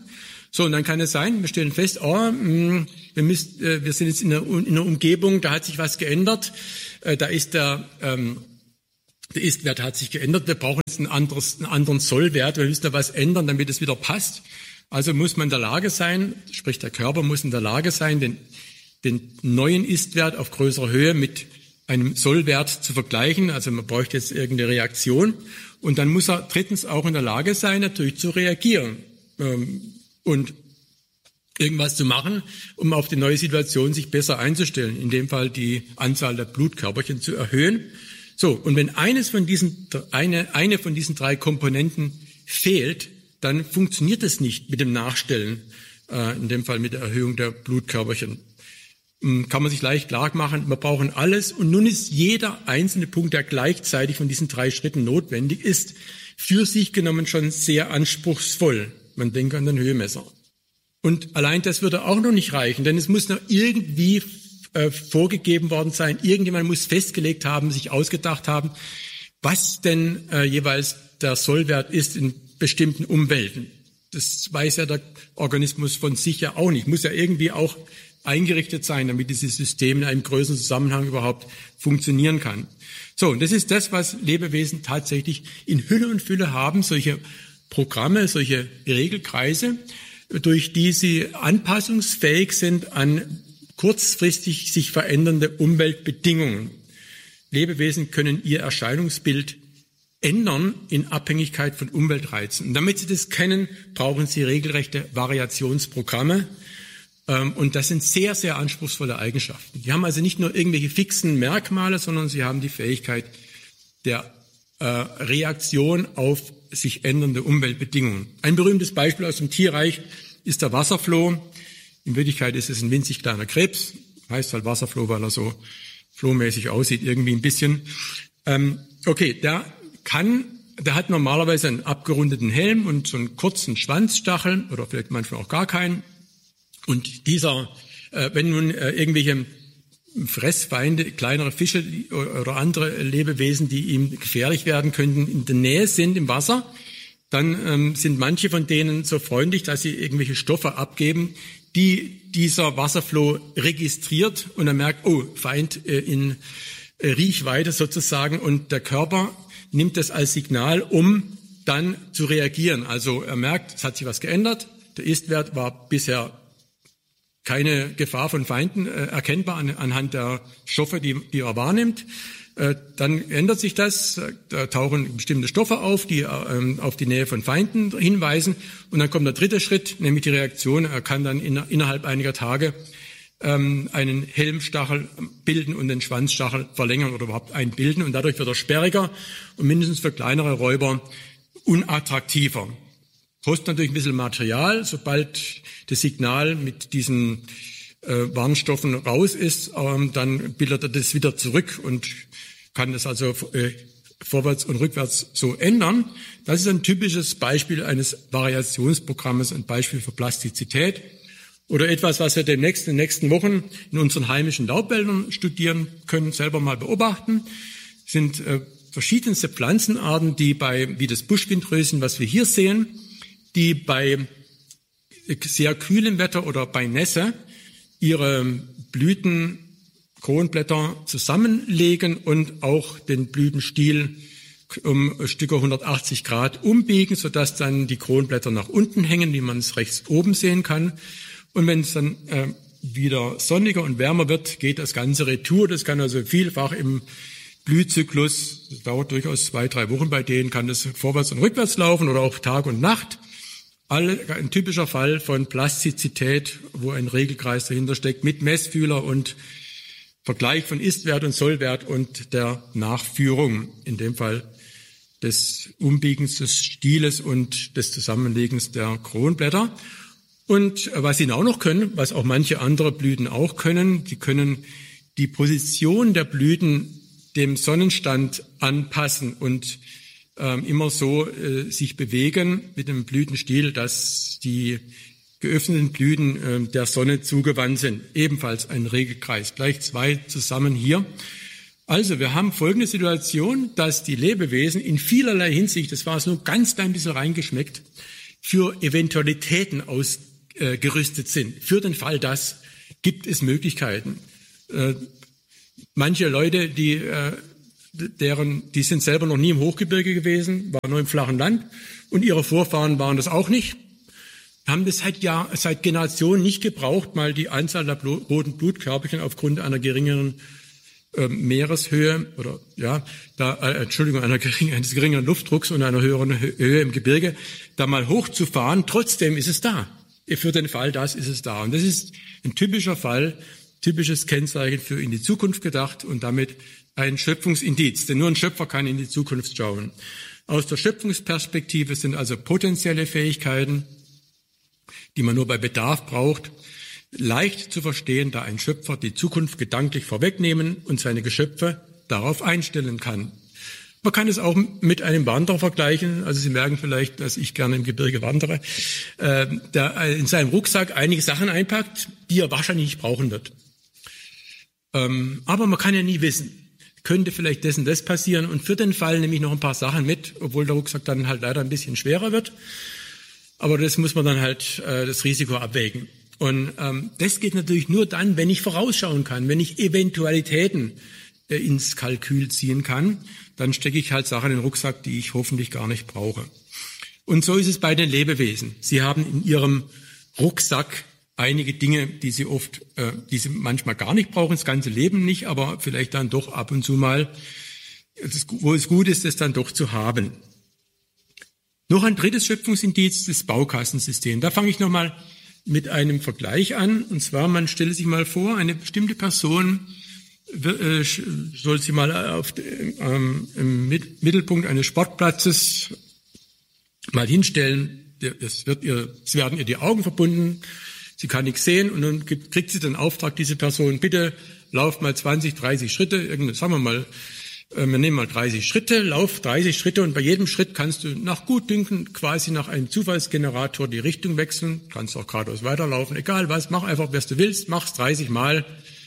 So, und dann kann es sein, wir stellen fest, oh, mh, wir, müssen, äh, wir sind jetzt in einer, in einer Umgebung, da hat sich was geändert, äh, da ist der, ähm, der Ist-Wert hat sich geändert, wir brauchen jetzt ein anderes, einen anderen Sollwert, wir müssen da was ändern, damit es wieder passt. Also muss man in der Lage sein, sprich der Körper muss in der Lage sein, den, den neuen Ist-Wert auf größerer Höhe mit einem Sollwert zu vergleichen. Also man bräuchte jetzt irgendeine Reaktion. Und dann muss er drittens auch in der Lage sein, natürlich zu reagieren ähm, und irgendwas zu machen, um auf die neue Situation sich besser einzustellen. In dem Fall die Anzahl der Blutkörperchen zu erhöhen. So, und wenn eines von diesen, eine, eine von diesen drei Komponenten fehlt, dann funktioniert es nicht mit dem Nachstellen, äh, in dem Fall mit der Erhöhung der Blutkörperchen. Ähm, kann man sich leicht klar machen, wir brauchen alles und nun ist jeder einzelne Punkt, der gleichzeitig von diesen drei Schritten notwendig ist, für sich genommen schon sehr anspruchsvoll. Man denke an den Höhemesser. Und allein das würde auch noch nicht reichen, denn es muss noch irgendwie äh, vorgegeben worden sein, irgendjemand muss festgelegt haben, sich ausgedacht haben, was denn äh, jeweils der Sollwert ist in bestimmten Umwelten. Das weiß ja der Organismus von sich ja auch nicht. Muss ja irgendwie auch eingerichtet sein, damit dieses System in einem größeren Zusammenhang überhaupt funktionieren kann. So, und das ist das, was Lebewesen tatsächlich in Hülle und Fülle haben, solche Programme, solche Regelkreise, durch die sie anpassungsfähig sind an kurzfristig sich verändernde Umweltbedingungen. Lebewesen können ihr Erscheinungsbild ändern in Abhängigkeit von Umweltreizen. Und damit sie das kennen, brauchen sie regelrechte Variationsprogramme. Und das sind sehr, sehr anspruchsvolle Eigenschaften. Die haben also nicht nur irgendwelche fixen Merkmale, sondern sie haben die Fähigkeit der äh, Reaktion auf sich ändernde Umweltbedingungen. Ein berühmtes Beispiel aus dem Tierreich ist der Wasserfloh. In Wirklichkeit ist es ein winzig kleiner Krebs. Heißt halt Wasserfloh, weil er so flohmäßig aussieht, irgendwie ein bisschen. Ähm, okay, der kann, der hat normalerweise einen abgerundeten Helm und so einen kurzen Schwanzstachel oder vielleicht manchmal auch gar keinen. Und dieser, äh, wenn nun äh, irgendwelche Fressfeinde, kleinere Fische oder andere Lebewesen, die ihm gefährlich werden könnten, in der Nähe sind im Wasser, dann ähm, sind manche von denen so freundlich, dass sie irgendwelche Stoffe abgeben, die dieser Wasserfloh registriert und er merkt, oh, Feind äh, in äh, Riechweite sozusagen, und der Körper nimmt das als Signal, um dann zu reagieren. Also er merkt, es hat sich was geändert, der Ist-Wert war bisher keine Gefahr von Feinden äh, erkennbar an, anhand der Stoffe, die, die er wahrnimmt. Äh, dann ändert sich das, da tauchen bestimmte Stoffe auf, die äh, auf die Nähe von Feinden hinweisen. Und dann kommt der dritte Schritt, nämlich die Reaktion. Er kann dann in, innerhalb einiger Tage ähm, einen Helmstachel bilden und den Schwanzstachel verlängern oder überhaupt einbilden. Und dadurch wird er sperriger und mindestens für kleinere Räuber unattraktiver. Kostet natürlich ein bisschen Material. Sobald das Signal mit diesen äh, Warnstoffen raus ist, ähm, dann bildet er das wieder zurück und kann das also äh, vorwärts und rückwärts so ändern. Das ist ein typisches Beispiel eines Variationsprogrammes, ein Beispiel für Plastizität. Oder etwas, was wir demnächst in den nächsten Wochen in unseren heimischen Laubwäldern studieren können, selber mal beobachten, sind äh, verschiedenste Pflanzenarten, die bei, wie das Buschwindröschen, was wir hier sehen, die bei sehr kühlem Wetter oder bei Nässe ihre Blüten, Kronblätter zusammenlegen und auch den Blütenstiel um Stücke hundertachtzig Grad umbiegen, sodass dann die Kronblätter nach unten hängen, wie man es rechts oben sehen kann. Und wenn es dann äh, wieder sonniger und wärmer wird, geht das Ganze retour. Das kann also vielfach im Blühzyklus, das dauert durchaus zwei, drei Wochen bei denen, kann das vorwärts und rückwärts laufen oder auch Tag und Nacht. Alle, ein typischer Fall von Plastizität, wo ein Regelkreis dahinter steckt, mit Messfühler und Vergleich von Ist-Wert und Sollwert und der Nachführung, in dem Fall des Umbiegens des Stieles und des Zusammenlegens der Kronblätter. Und was sie auch noch können, was auch manche andere Blüten auch können, die können die Position der Blüten dem Sonnenstand anpassen und ähm, immer so äh, sich bewegen mit dem Blütenstiel, dass die geöffneten Blüten äh, der Sonne zugewandt sind. Ebenfalls ein Regelkreis. Gleich zwei zusammen hier. Also wir haben folgende Situation, dass die Lebewesen in vielerlei Hinsicht, das war es nur ganz klein bisschen reingeschmeckt, für Eventualitäten aus äh, gerüstet sind. Für den Fall, dass gibt es Möglichkeiten. Äh, manche Leute, die äh, deren, die sind selber noch nie im Hochgebirge gewesen, waren nur im flachen Land und ihre Vorfahren waren das auch nicht, haben das seit Jahr, seit Generationen nicht gebraucht, mal die Anzahl der Blut, roten Blutkörperchen aufgrund einer geringeren äh, Meereshöhe oder ja, da äh, Entschuldigung, einer gering, eines geringeren Luftdrucks und einer höheren Höhe im Gebirge, da mal hochzufahren. Trotzdem ist es da. Für den Fall, das ist es da. Und das ist ein typischer Fall, typisches Kennzeichen für in die Zukunft gedacht und damit ein Schöpfungsindiz. Denn nur ein Schöpfer kann in die Zukunft schauen. Aus der Schöpfungsperspektive sind also potenzielle Fähigkeiten, die man nur bei Bedarf braucht, leicht zu verstehen, da ein Schöpfer die Zukunft gedanklich vorwegnehmen und seine Geschöpfe darauf einstellen kann. Man kann es auch mit einem Wanderer vergleichen. Also Sie merken vielleicht, dass ich gerne im Gebirge wandere, äh, der in seinem Rucksack einige Sachen einpackt, die er wahrscheinlich nicht brauchen wird. Ähm, aber man kann ja nie wissen. Könnte vielleicht das und das passieren. Und für den Fall nehme ich noch ein paar Sachen mit, obwohl der Rucksack dann halt leider ein bisschen schwerer wird. Aber das muss man dann halt äh, das Risiko abwägen. Und ähm, das geht natürlich nur dann, wenn ich vorausschauen kann, wenn ich Eventualitäten äh, ins Kalkül ziehen kann. Dann stecke ich halt Sachen in den Rucksack, die ich hoffentlich gar nicht brauche. Und so ist es bei den Lebewesen. Sie haben in ihrem Rucksack einige Dinge, die sie oft, äh, die sie manchmal gar nicht brauchen, das ganze Leben nicht, aber vielleicht dann doch ab und zu mal, das, wo es gut ist, das dann doch zu haben. Noch ein drittes Schöpfungsindiz, das Baukassensystem. Da fange ich nochmal mit einem Vergleich an. Und zwar, man stelle sich mal vor, eine bestimmte Person soll sie mal auf, ähm, im Mittelpunkt eines Sportplatzes mal hinstellen. Es, wird ihr, es werden ihr die Augen verbunden, sie kann nichts sehen und dann gibt, kriegt sie den Auftrag, diese Person, bitte lauf mal zwanzig, dreißig Schritte, irgendeine, sagen wir mal, äh, wir nehmen mal dreißig Schritte, lauf dreißig Schritte und bei jedem Schritt kannst du nach Gutdünken quasi nach einem Zufallsgenerator die Richtung wechseln, kannst auch geradeaus weiterlaufen, egal was, mach einfach, was du willst, mach's dreißig Mal.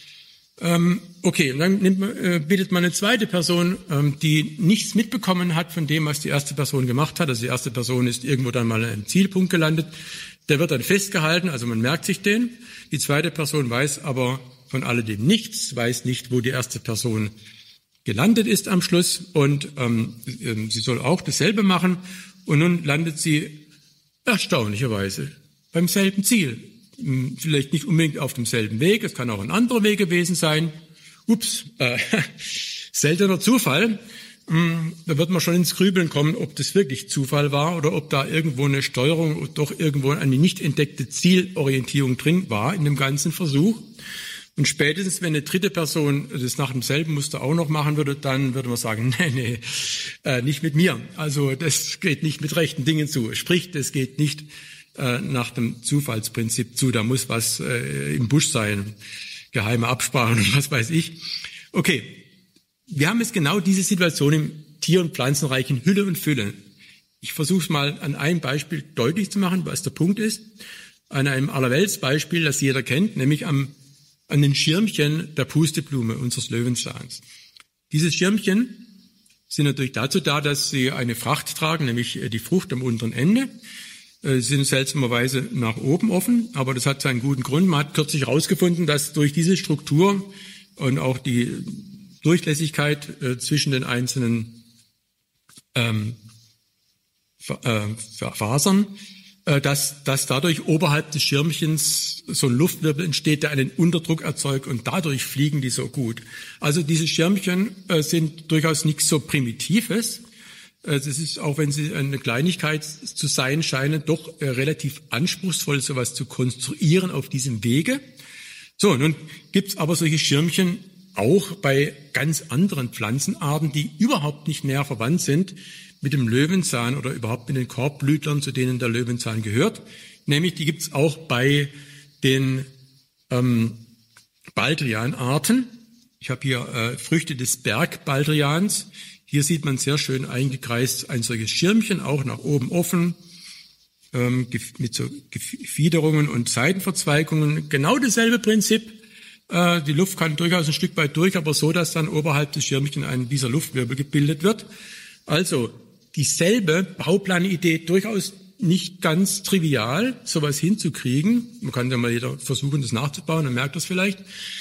Ähm, okay, und dann nimmt man, äh, bittet man eine zweite Person, ähm, die nichts mitbekommen hat von dem, was die erste Person gemacht hat. Also die erste Person ist irgendwo dann mal an einem Zielpunkt gelandet. Der wird dann festgehalten, also man merkt sich den. Die zweite Person weiß aber von alledem nichts, weiß nicht, wo die erste Person gelandet ist am Schluss. Und ähm, sie soll auch dasselbe machen. Und nun landet sie erstaunlicherweise beim selben Ziel. Vielleicht nicht unbedingt auf demselben Weg, es kann auch ein anderer Weg gewesen sein. Ups, äh, seltener Zufall. Da wird man schon ins Grübeln kommen, ob das wirklich Zufall war oder ob da irgendwo eine Steuerung oder doch irgendwo eine nicht entdeckte Zielorientierung drin war in dem ganzen Versuch. Und spätestens, wenn eine dritte Person das nach demselben Muster auch noch machen würde, dann würde man sagen, nee, nee, äh, nicht mit mir. Also das geht nicht mit rechten Dingen zu. Sprich, das geht nicht nach dem Zufallsprinzip zu, da muss was äh, im Busch sein, geheime Absprachen und was weiß ich. Okay, wir haben jetzt genau diese Situation im Tier- und Pflanzenreich in Hülle und Fülle. Ich versuche es mal an einem Beispiel deutlich zu machen, was der Punkt ist. An einem Allerweltsbeispiel, das jeder kennt, nämlich am, an den Schirmchen der Pusteblume unseres Löwenzahns. Diese Schirmchen sind natürlich dazu da, dass sie eine Fracht tragen, nämlich die Frucht am unteren Ende. Sie sind seltsamerweise nach oben offen, aber das hat seinen guten Grund. Man hat kürzlich herausgefunden, dass durch diese Struktur und auch die Durchlässigkeit äh, zwischen den einzelnen ähm, äh, Fasern, äh, dass, dass dadurch oberhalb des Schirmchens so ein Luftwirbel entsteht, der einen Unterdruck erzeugt und dadurch fliegen die so gut. Also diese Schirmchen äh, sind durchaus nichts so Primitives. Das ist, auch wenn sie eine Kleinigkeit zu sein scheinen, doch äh, relativ anspruchsvoll, sowas zu konstruieren auf diesem Wege. So, nun gibt's aber solche Schirmchen auch bei ganz anderen Pflanzenarten, die überhaupt nicht näher verwandt sind mit dem Löwenzahn oder überhaupt mit den Korbblütlern, zu denen der Löwenzahn gehört. Nämlich, die gibt's auch bei den ähm, Baldrianarten. Ich habe hier äh, Früchte des Bergbaldrians. Hier sieht man sehr schön eingekreist ein solches Schirmchen, auch nach oben offen, ähm, mit so Fiederungen und Seitenverzweigungen. Genau dasselbe Prinzip. Äh, die Luft kann durchaus ein Stück weit durch, aber so, dass dann oberhalb des Schirmchen ein dieser Luftwirbel gebildet wird. Also dieselbe Bauplanidee, durchaus nicht ganz trivial, sowas hinzukriegen. Man kann ja mal jeder versuchen, das nachzubauen, dann merkt das vielleicht.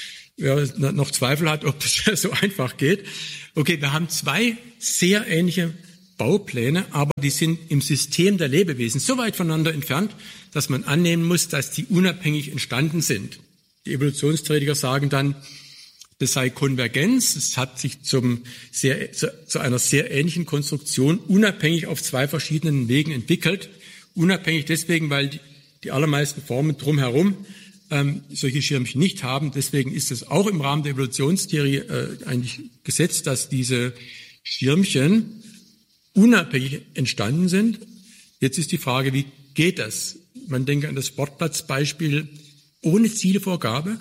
Wer noch Zweifel hat, ob das so einfach geht. Okay, wir haben zwei sehr ähnliche Baupläne, aber die sind im System der Lebewesen so weit voneinander entfernt, dass man annehmen muss, dass die unabhängig entstanden sind. Die Evolutionstheoretiker sagen dann, das sei Konvergenz. Es hat sich zum sehr, zu, zu einer sehr ähnlichen Konstruktion unabhängig auf zwei verschiedenen Wegen entwickelt. Unabhängig deswegen, weil die, die allermeisten Formen drumherum ähm, solche Schirmchen nicht haben. Deswegen ist es auch im Rahmen der Evolutionstheorie äh, eigentlich gesetzt, dass diese Schirmchen unabhängig entstanden sind. Jetzt ist die Frage, wie geht das? Man denke an das Sportplatzbeispiel ohne Zielvorgabe,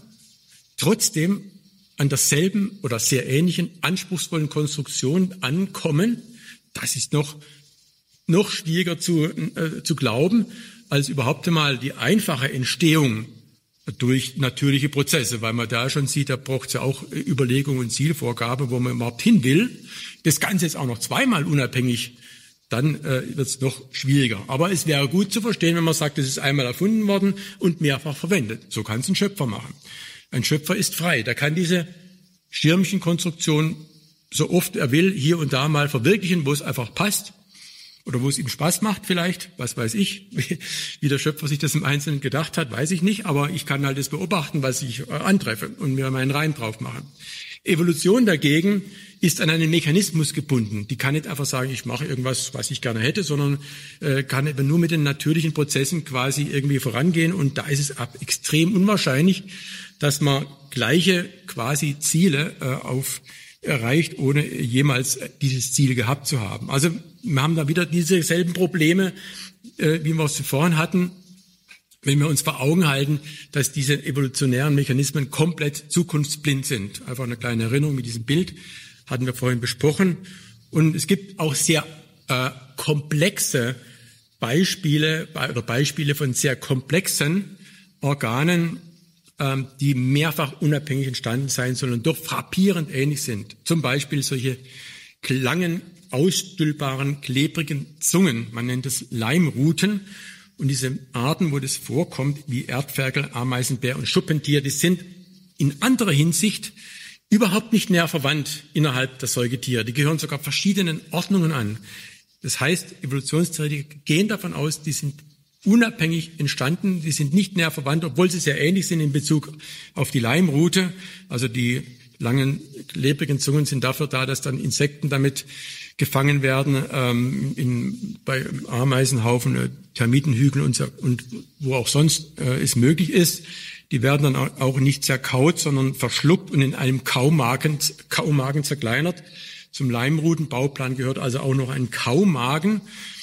trotzdem an derselben oder sehr ähnlichen anspruchsvollen Konstruktion ankommen. Das ist noch, noch schwieriger zu, äh, zu glauben, als überhaupt einmal die einfache Entstehung durch natürliche Prozesse, weil man da schon sieht, da braucht es ja auch Überlegung und Zielvorgabe, wo man überhaupt hin will. Das Ganze ist auch noch zweimal unabhängig, dann äh, wird es noch schwieriger. Aber es wäre gut zu verstehen, wenn man sagt, es ist einmal erfunden worden und mehrfach verwendet. So kann es ein Schöpfer machen. Ein Schöpfer ist frei. Der kann diese Schirmchenkonstruktion so oft er will hier und da mal verwirklichen, wo es einfach passt oder wo es ihm Spaß macht vielleicht. Was weiß ich, wie der Schöpfer sich das im Einzelnen gedacht hat, weiß ich nicht. Aber ich kann halt das beobachten, was ich äh, antreffe und mir meinen Reim drauf machen. Evolution dagegen ist an einen Mechanismus gebunden. Die kann nicht einfach sagen, ich mache irgendwas, was ich gerne hätte, sondern äh, kann eben nur mit den natürlichen Prozessen quasi irgendwie vorangehen. Und da ist es ab extrem unwahrscheinlich, dass man gleiche quasi Ziele äh, auf erreicht, ohne jemals dieses Ziel gehabt zu haben. Also wir haben da wieder dieselben Probleme, äh, wie wir es vorhin hatten, wenn wir uns vor Augen halten, dass diese evolutionären Mechanismen komplett zukunftsblind sind. Einfach eine kleine Erinnerung mit diesem Bild, hatten wir vorhin besprochen. Und es gibt auch sehr äh, komplexe Beispiele oder Beispiele von sehr komplexen Organen, ähm, die mehrfach unabhängig entstanden sein sollen und doch frappierend ähnlich sind. Zum Beispiel solche langen, ausstülpbaren, klebrigen Zungen. Man nennt es Leimruten. Und diese Arten, wo das vorkommt, wie Erdferkel, Ameisenbär und Schuppentier, die sind in anderer Hinsicht überhaupt nicht näher verwandt innerhalb der Säugetiere. Die gehören sogar verschiedenen Ordnungen an. Das heißt, Evolutionstheoretiker gehen davon aus, die sind unabhängig entstanden, die sind nicht näher verwandt, obwohl sie sehr ähnlich sind in Bezug auf die Leimrute. Also die langen, klebrigen Zungen sind dafür da, dass dann Insekten damit gefangen werden, ähm, in, bei Ameisenhaufen, äh, Termitenhügeln und, so, und wo auch sonst äh, es möglich ist. Die werden dann auch nicht zerkaut, sondern verschluckt und in einem Kaumagen, Kaumagen zerkleinert. Zum Leimrutenbauplan gehört also auch noch ein Kaumagen.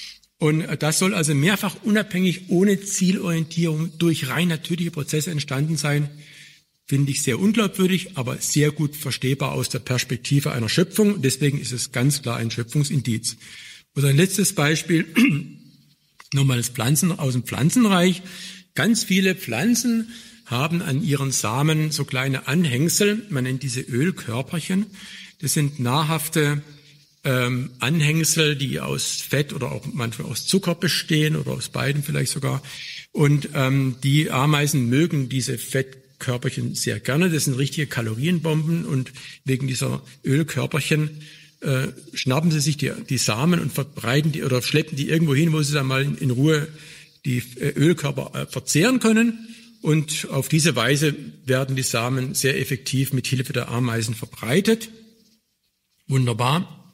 Und das soll also mehrfach unabhängig, ohne Zielorientierung, durch rein natürliche Prozesse entstanden sein. Finde ich sehr unglaubwürdig, aber sehr gut verstehbar aus der Perspektive einer Schöpfung. Deswegen ist es ganz klar ein Schöpfungsindiz. Und ein letztes Beispiel, nochmal das Pflanzen aus dem Pflanzenreich. Ganz viele Pflanzen haben an ihren Samen so kleine Anhängsel, man nennt diese Ölkörperchen. Das sind nahrhafte ähm, Anhängsel, die aus Fett oder auch manchmal aus Zucker bestehen oder aus beiden vielleicht sogar. Und ähm, die Ameisen mögen diese Fettkörperchen sehr gerne. Das sind richtige Kalorienbomben und wegen dieser Ölkörperchen äh, schnappen sie sich die, die Samen und verbreiten die oder schleppen die irgendwo hin, wo sie dann mal in, in Ruhe die äh, Ölkörper äh, verzehren können. Und auf diese Weise werden die Samen sehr effektiv mit Hilfe der Ameisen verbreitet. Wunderbar.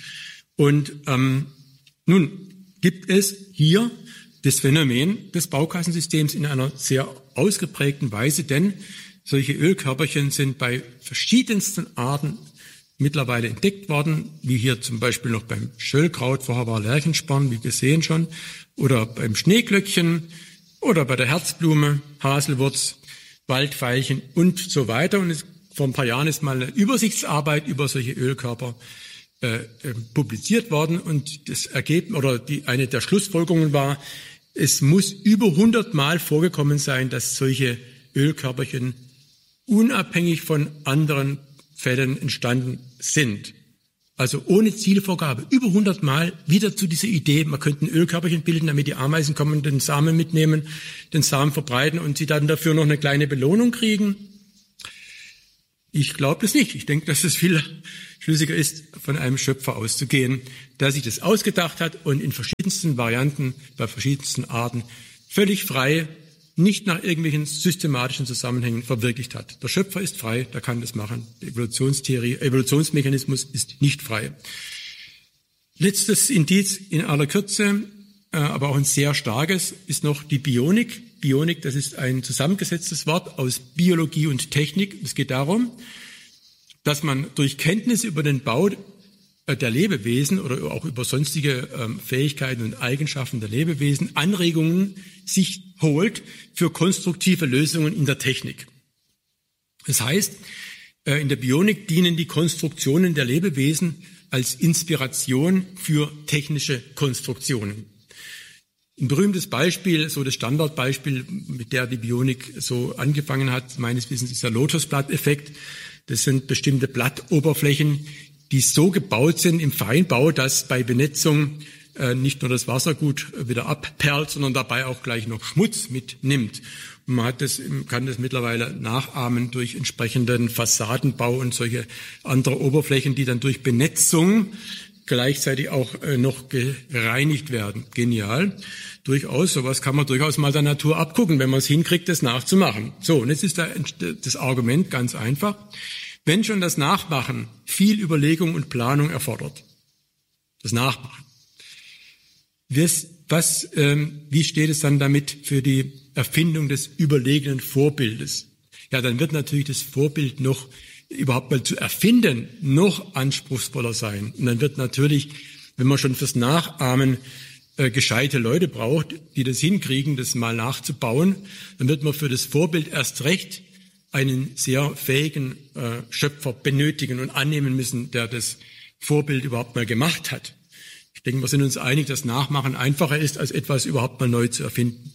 Und ähm, nun gibt es hier das Phänomen des Baukassensystems in einer sehr ausgeprägten Weise, denn solche Ölkörperchen sind bei verschiedensten Arten mittlerweile entdeckt worden, wie hier zum Beispiel noch beim Schöllkraut, vorher war Lerchensporn, wie gesehen schon, oder beim Schneeglöckchen, oder bei der Herzblume, Haselwurz, Waldveilchen und so weiter. Und es, vor ein paar Jahren ist mal eine Übersichtsarbeit über solche Ölkörper äh, äh, publiziert worden. Und das Ergebnis oder die, eine der Schlussfolgerungen war, es muss über hundert Mal vorgekommen sein, dass solche Ölkörperchen unabhängig von anderen Fällen entstanden sind. Also ohne Zielvorgabe, über hundert Mal wieder zu dieser Idee, man könnte ein Ölkörperchen bilden, damit die Ameisen kommen, den Samen mitnehmen, den Samen verbreiten und sie dann dafür noch eine kleine Belohnung kriegen. Ich glaube das nicht. Ich denke, dass es viel schlüssiger ist, von einem Schöpfer auszugehen, der sich das ausgedacht hat und in verschiedensten Varianten, bei verschiedensten Arten, völlig frei, nicht nach irgendwelchen systematischen Zusammenhängen verwirklicht hat. Der Schöpfer ist frei, der kann das machen. Die Evolutionstheorie, Evolutionsmechanismus ist nicht frei. Letztes Indiz in aller Kürze, äh, aber auch ein sehr starkes, ist noch die Bionik. Bionik, das ist ein zusammengesetztes Wort aus Biologie und Technik. Es geht darum, dass man durch Kenntnisse über den Bau der Lebewesen oder auch über sonstige ähm, Fähigkeiten und Eigenschaften der Lebewesen Anregungen sich holt für konstruktive Lösungen in der Technik. Das heißt, äh, in der Bionik dienen die Konstruktionen der Lebewesen als Inspiration für technische Konstruktionen. Ein berühmtes Beispiel, so das Standardbeispiel, mit der die Bionik so angefangen hat, meines Wissens ist der Lotusblatteffekt. Das sind bestimmte Blattoberflächen, die so gebaut sind im Feinbau, dass bei Benetzung äh, nicht nur das Wasser gut wieder abperlt, sondern dabei auch gleich noch Schmutz mitnimmt. Und man hat das, kann das mittlerweile nachahmen durch entsprechenden Fassadenbau und solche andere Oberflächen, die dann durch Benetzung gleichzeitig auch äh, noch gereinigt werden. Genial. Durchaus, sowas kann man durchaus mal der Natur abgucken, wenn man es hinkriegt, das nachzumachen. So, und jetzt ist da das Argument ganz einfach. Wenn schon das Nachmachen viel Überlegung und Planung erfordert, das Nachmachen, was, was, ähm, wie steht es dann damit für die Erfindung des überlegenen Vorbildes? Ja, dann wird natürlich das Vorbild noch überhaupt mal zu erfinden, noch anspruchsvoller sein. Und dann wird natürlich, wenn man schon fürs Nachahmen äh, gescheite Leute braucht, die das hinkriegen, das mal nachzubauen, dann wird man für das Vorbild erst recht einen sehr fähigen äh, Schöpfer benötigen und annehmen müssen, der das Vorbild überhaupt mal gemacht hat. Ich denke, wir sind uns einig, dass Nachmachen einfacher ist, als etwas überhaupt mal neu zu erfinden.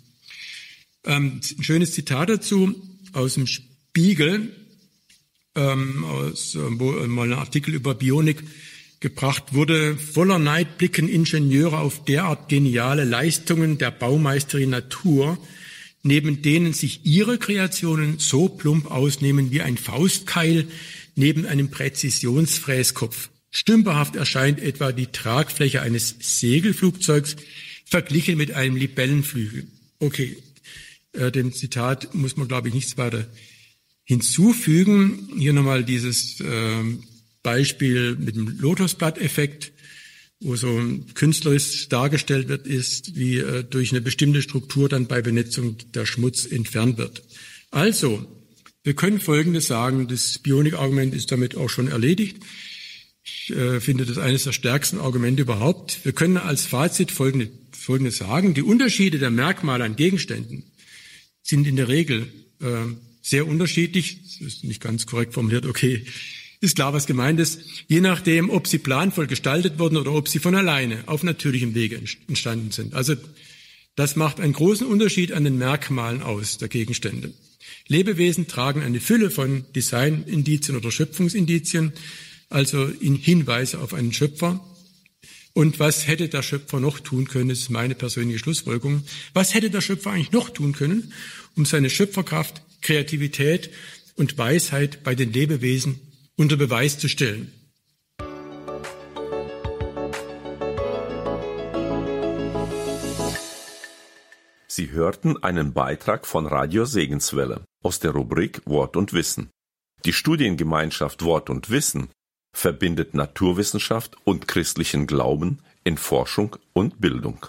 Ähm, ein schönes Zitat dazu aus dem Spiegel, ähm, aus, wo mal ein Artikel über Bionik gebracht wurde. Voller Neid blicken Ingenieure auf derart geniale Leistungen der Baumeisterin Natur, neben denen sich ihre Kreationen so plump ausnehmen wie ein Faustkeil neben einem Präzisionsfräskopf. Stümperhaft erscheint etwa die Tragfläche eines Segelflugzeugs verglichen mit einem Libellenflügel. Okay, äh, dem Zitat muss man, glaube ich, nichts weiter hinzufügen. Hier nochmal dieses äh, Beispiel mit dem Lotusblatteffekt, wo so künstlerisch dargestellt wird, ist, wie äh, durch eine bestimmte Struktur dann bei Benetzung der Schmutz entfernt wird. Also, wir können Folgendes sagen, das Bionik-Argument ist damit auch schon erledigt. Ich äh, finde das eines der stärksten Argumente überhaupt. Wir können als Fazit folgende, Folgendes sagen. Die Unterschiede der Merkmale an Gegenständen sind in der Regel äh, sehr unterschiedlich. Das ist nicht ganz korrekt formuliert, okay. Ist klar, was gemeint ist. Je nachdem, ob sie planvoll gestaltet wurden oder ob sie von alleine auf natürlichem Wege entstanden sind. Also das macht einen großen Unterschied an den Merkmalen aus der Gegenstände. Lebewesen tragen eine Fülle von Designindizien oder Schöpfungsindizien, also in Hinweise auf einen Schöpfer. Und was hätte der Schöpfer noch tun können, das ist meine persönliche Schlussfolgerung. Was hätte der Schöpfer eigentlich noch tun können, um seine Schöpferkraft, Kreativität und Weisheit bei den Lebewesen unter Beweis zu stellen? Sie hörten einen Beitrag von Radio Segenswelle aus der Rubrik Wort und Wissen. Die Studiengemeinschaft Wort und Wissen verbindet Naturwissenschaft und christlichen Glauben in Forschung und Bildung.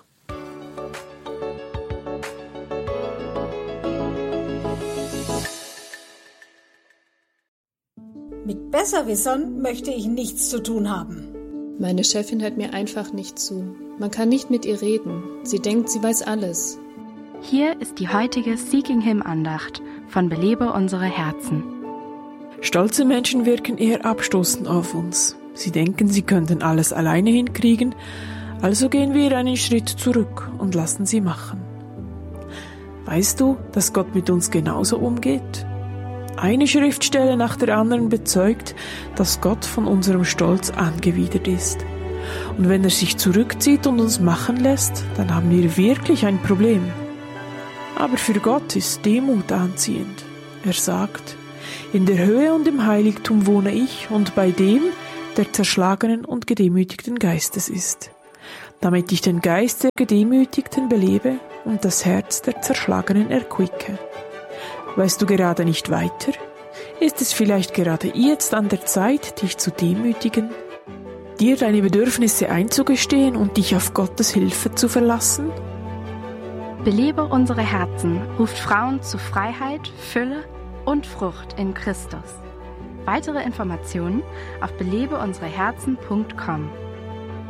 Mit Besserwissern möchte ich nichts zu tun haben. Meine Chefin hört mir einfach nicht zu. Man kann nicht mit ihr reden. Sie denkt, sie weiß alles. Hier ist die heutige Seeking Him Andacht von Belebe unsere Herzen. Stolze Menschen wirken eher abstoßend auf uns. Sie denken, sie könnten alles alleine hinkriegen, also gehen wir einen Schritt zurück und lassen sie machen. Weißt du, dass Gott mit uns genauso umgeht? Eine Schriftstelle nach der anderen bezeugt, dass Gott von unserem Stolz angewidert ist. Und wenn er sich zurückzieht und uns machen lässt, dann haben wir wirklich ein Problem. Aber für Gott ist Demut anziehend. Er sagt: In der Höhe und im Heiligtum wohne ich und bei dem, der zerschlagenen und gedemütigten Geistes ist, damit ich den Geist der Gedemütigten belebe und das Herz der Zerschlagenen erquicke. Weißt du gerade nicht weiter? Ist es vielleicht gerade jetzt an der Zeit, dich zu demütigen, dir deine Bedürfnisse einzugestehen und dich auf Gottes Hilfe zu verlassen? Belebe unsere Herzen ruft Frauen zu Freiheit, Fülle und Frucht in Christus. Weitere Informationen auf belebe unsere herzen punkt com.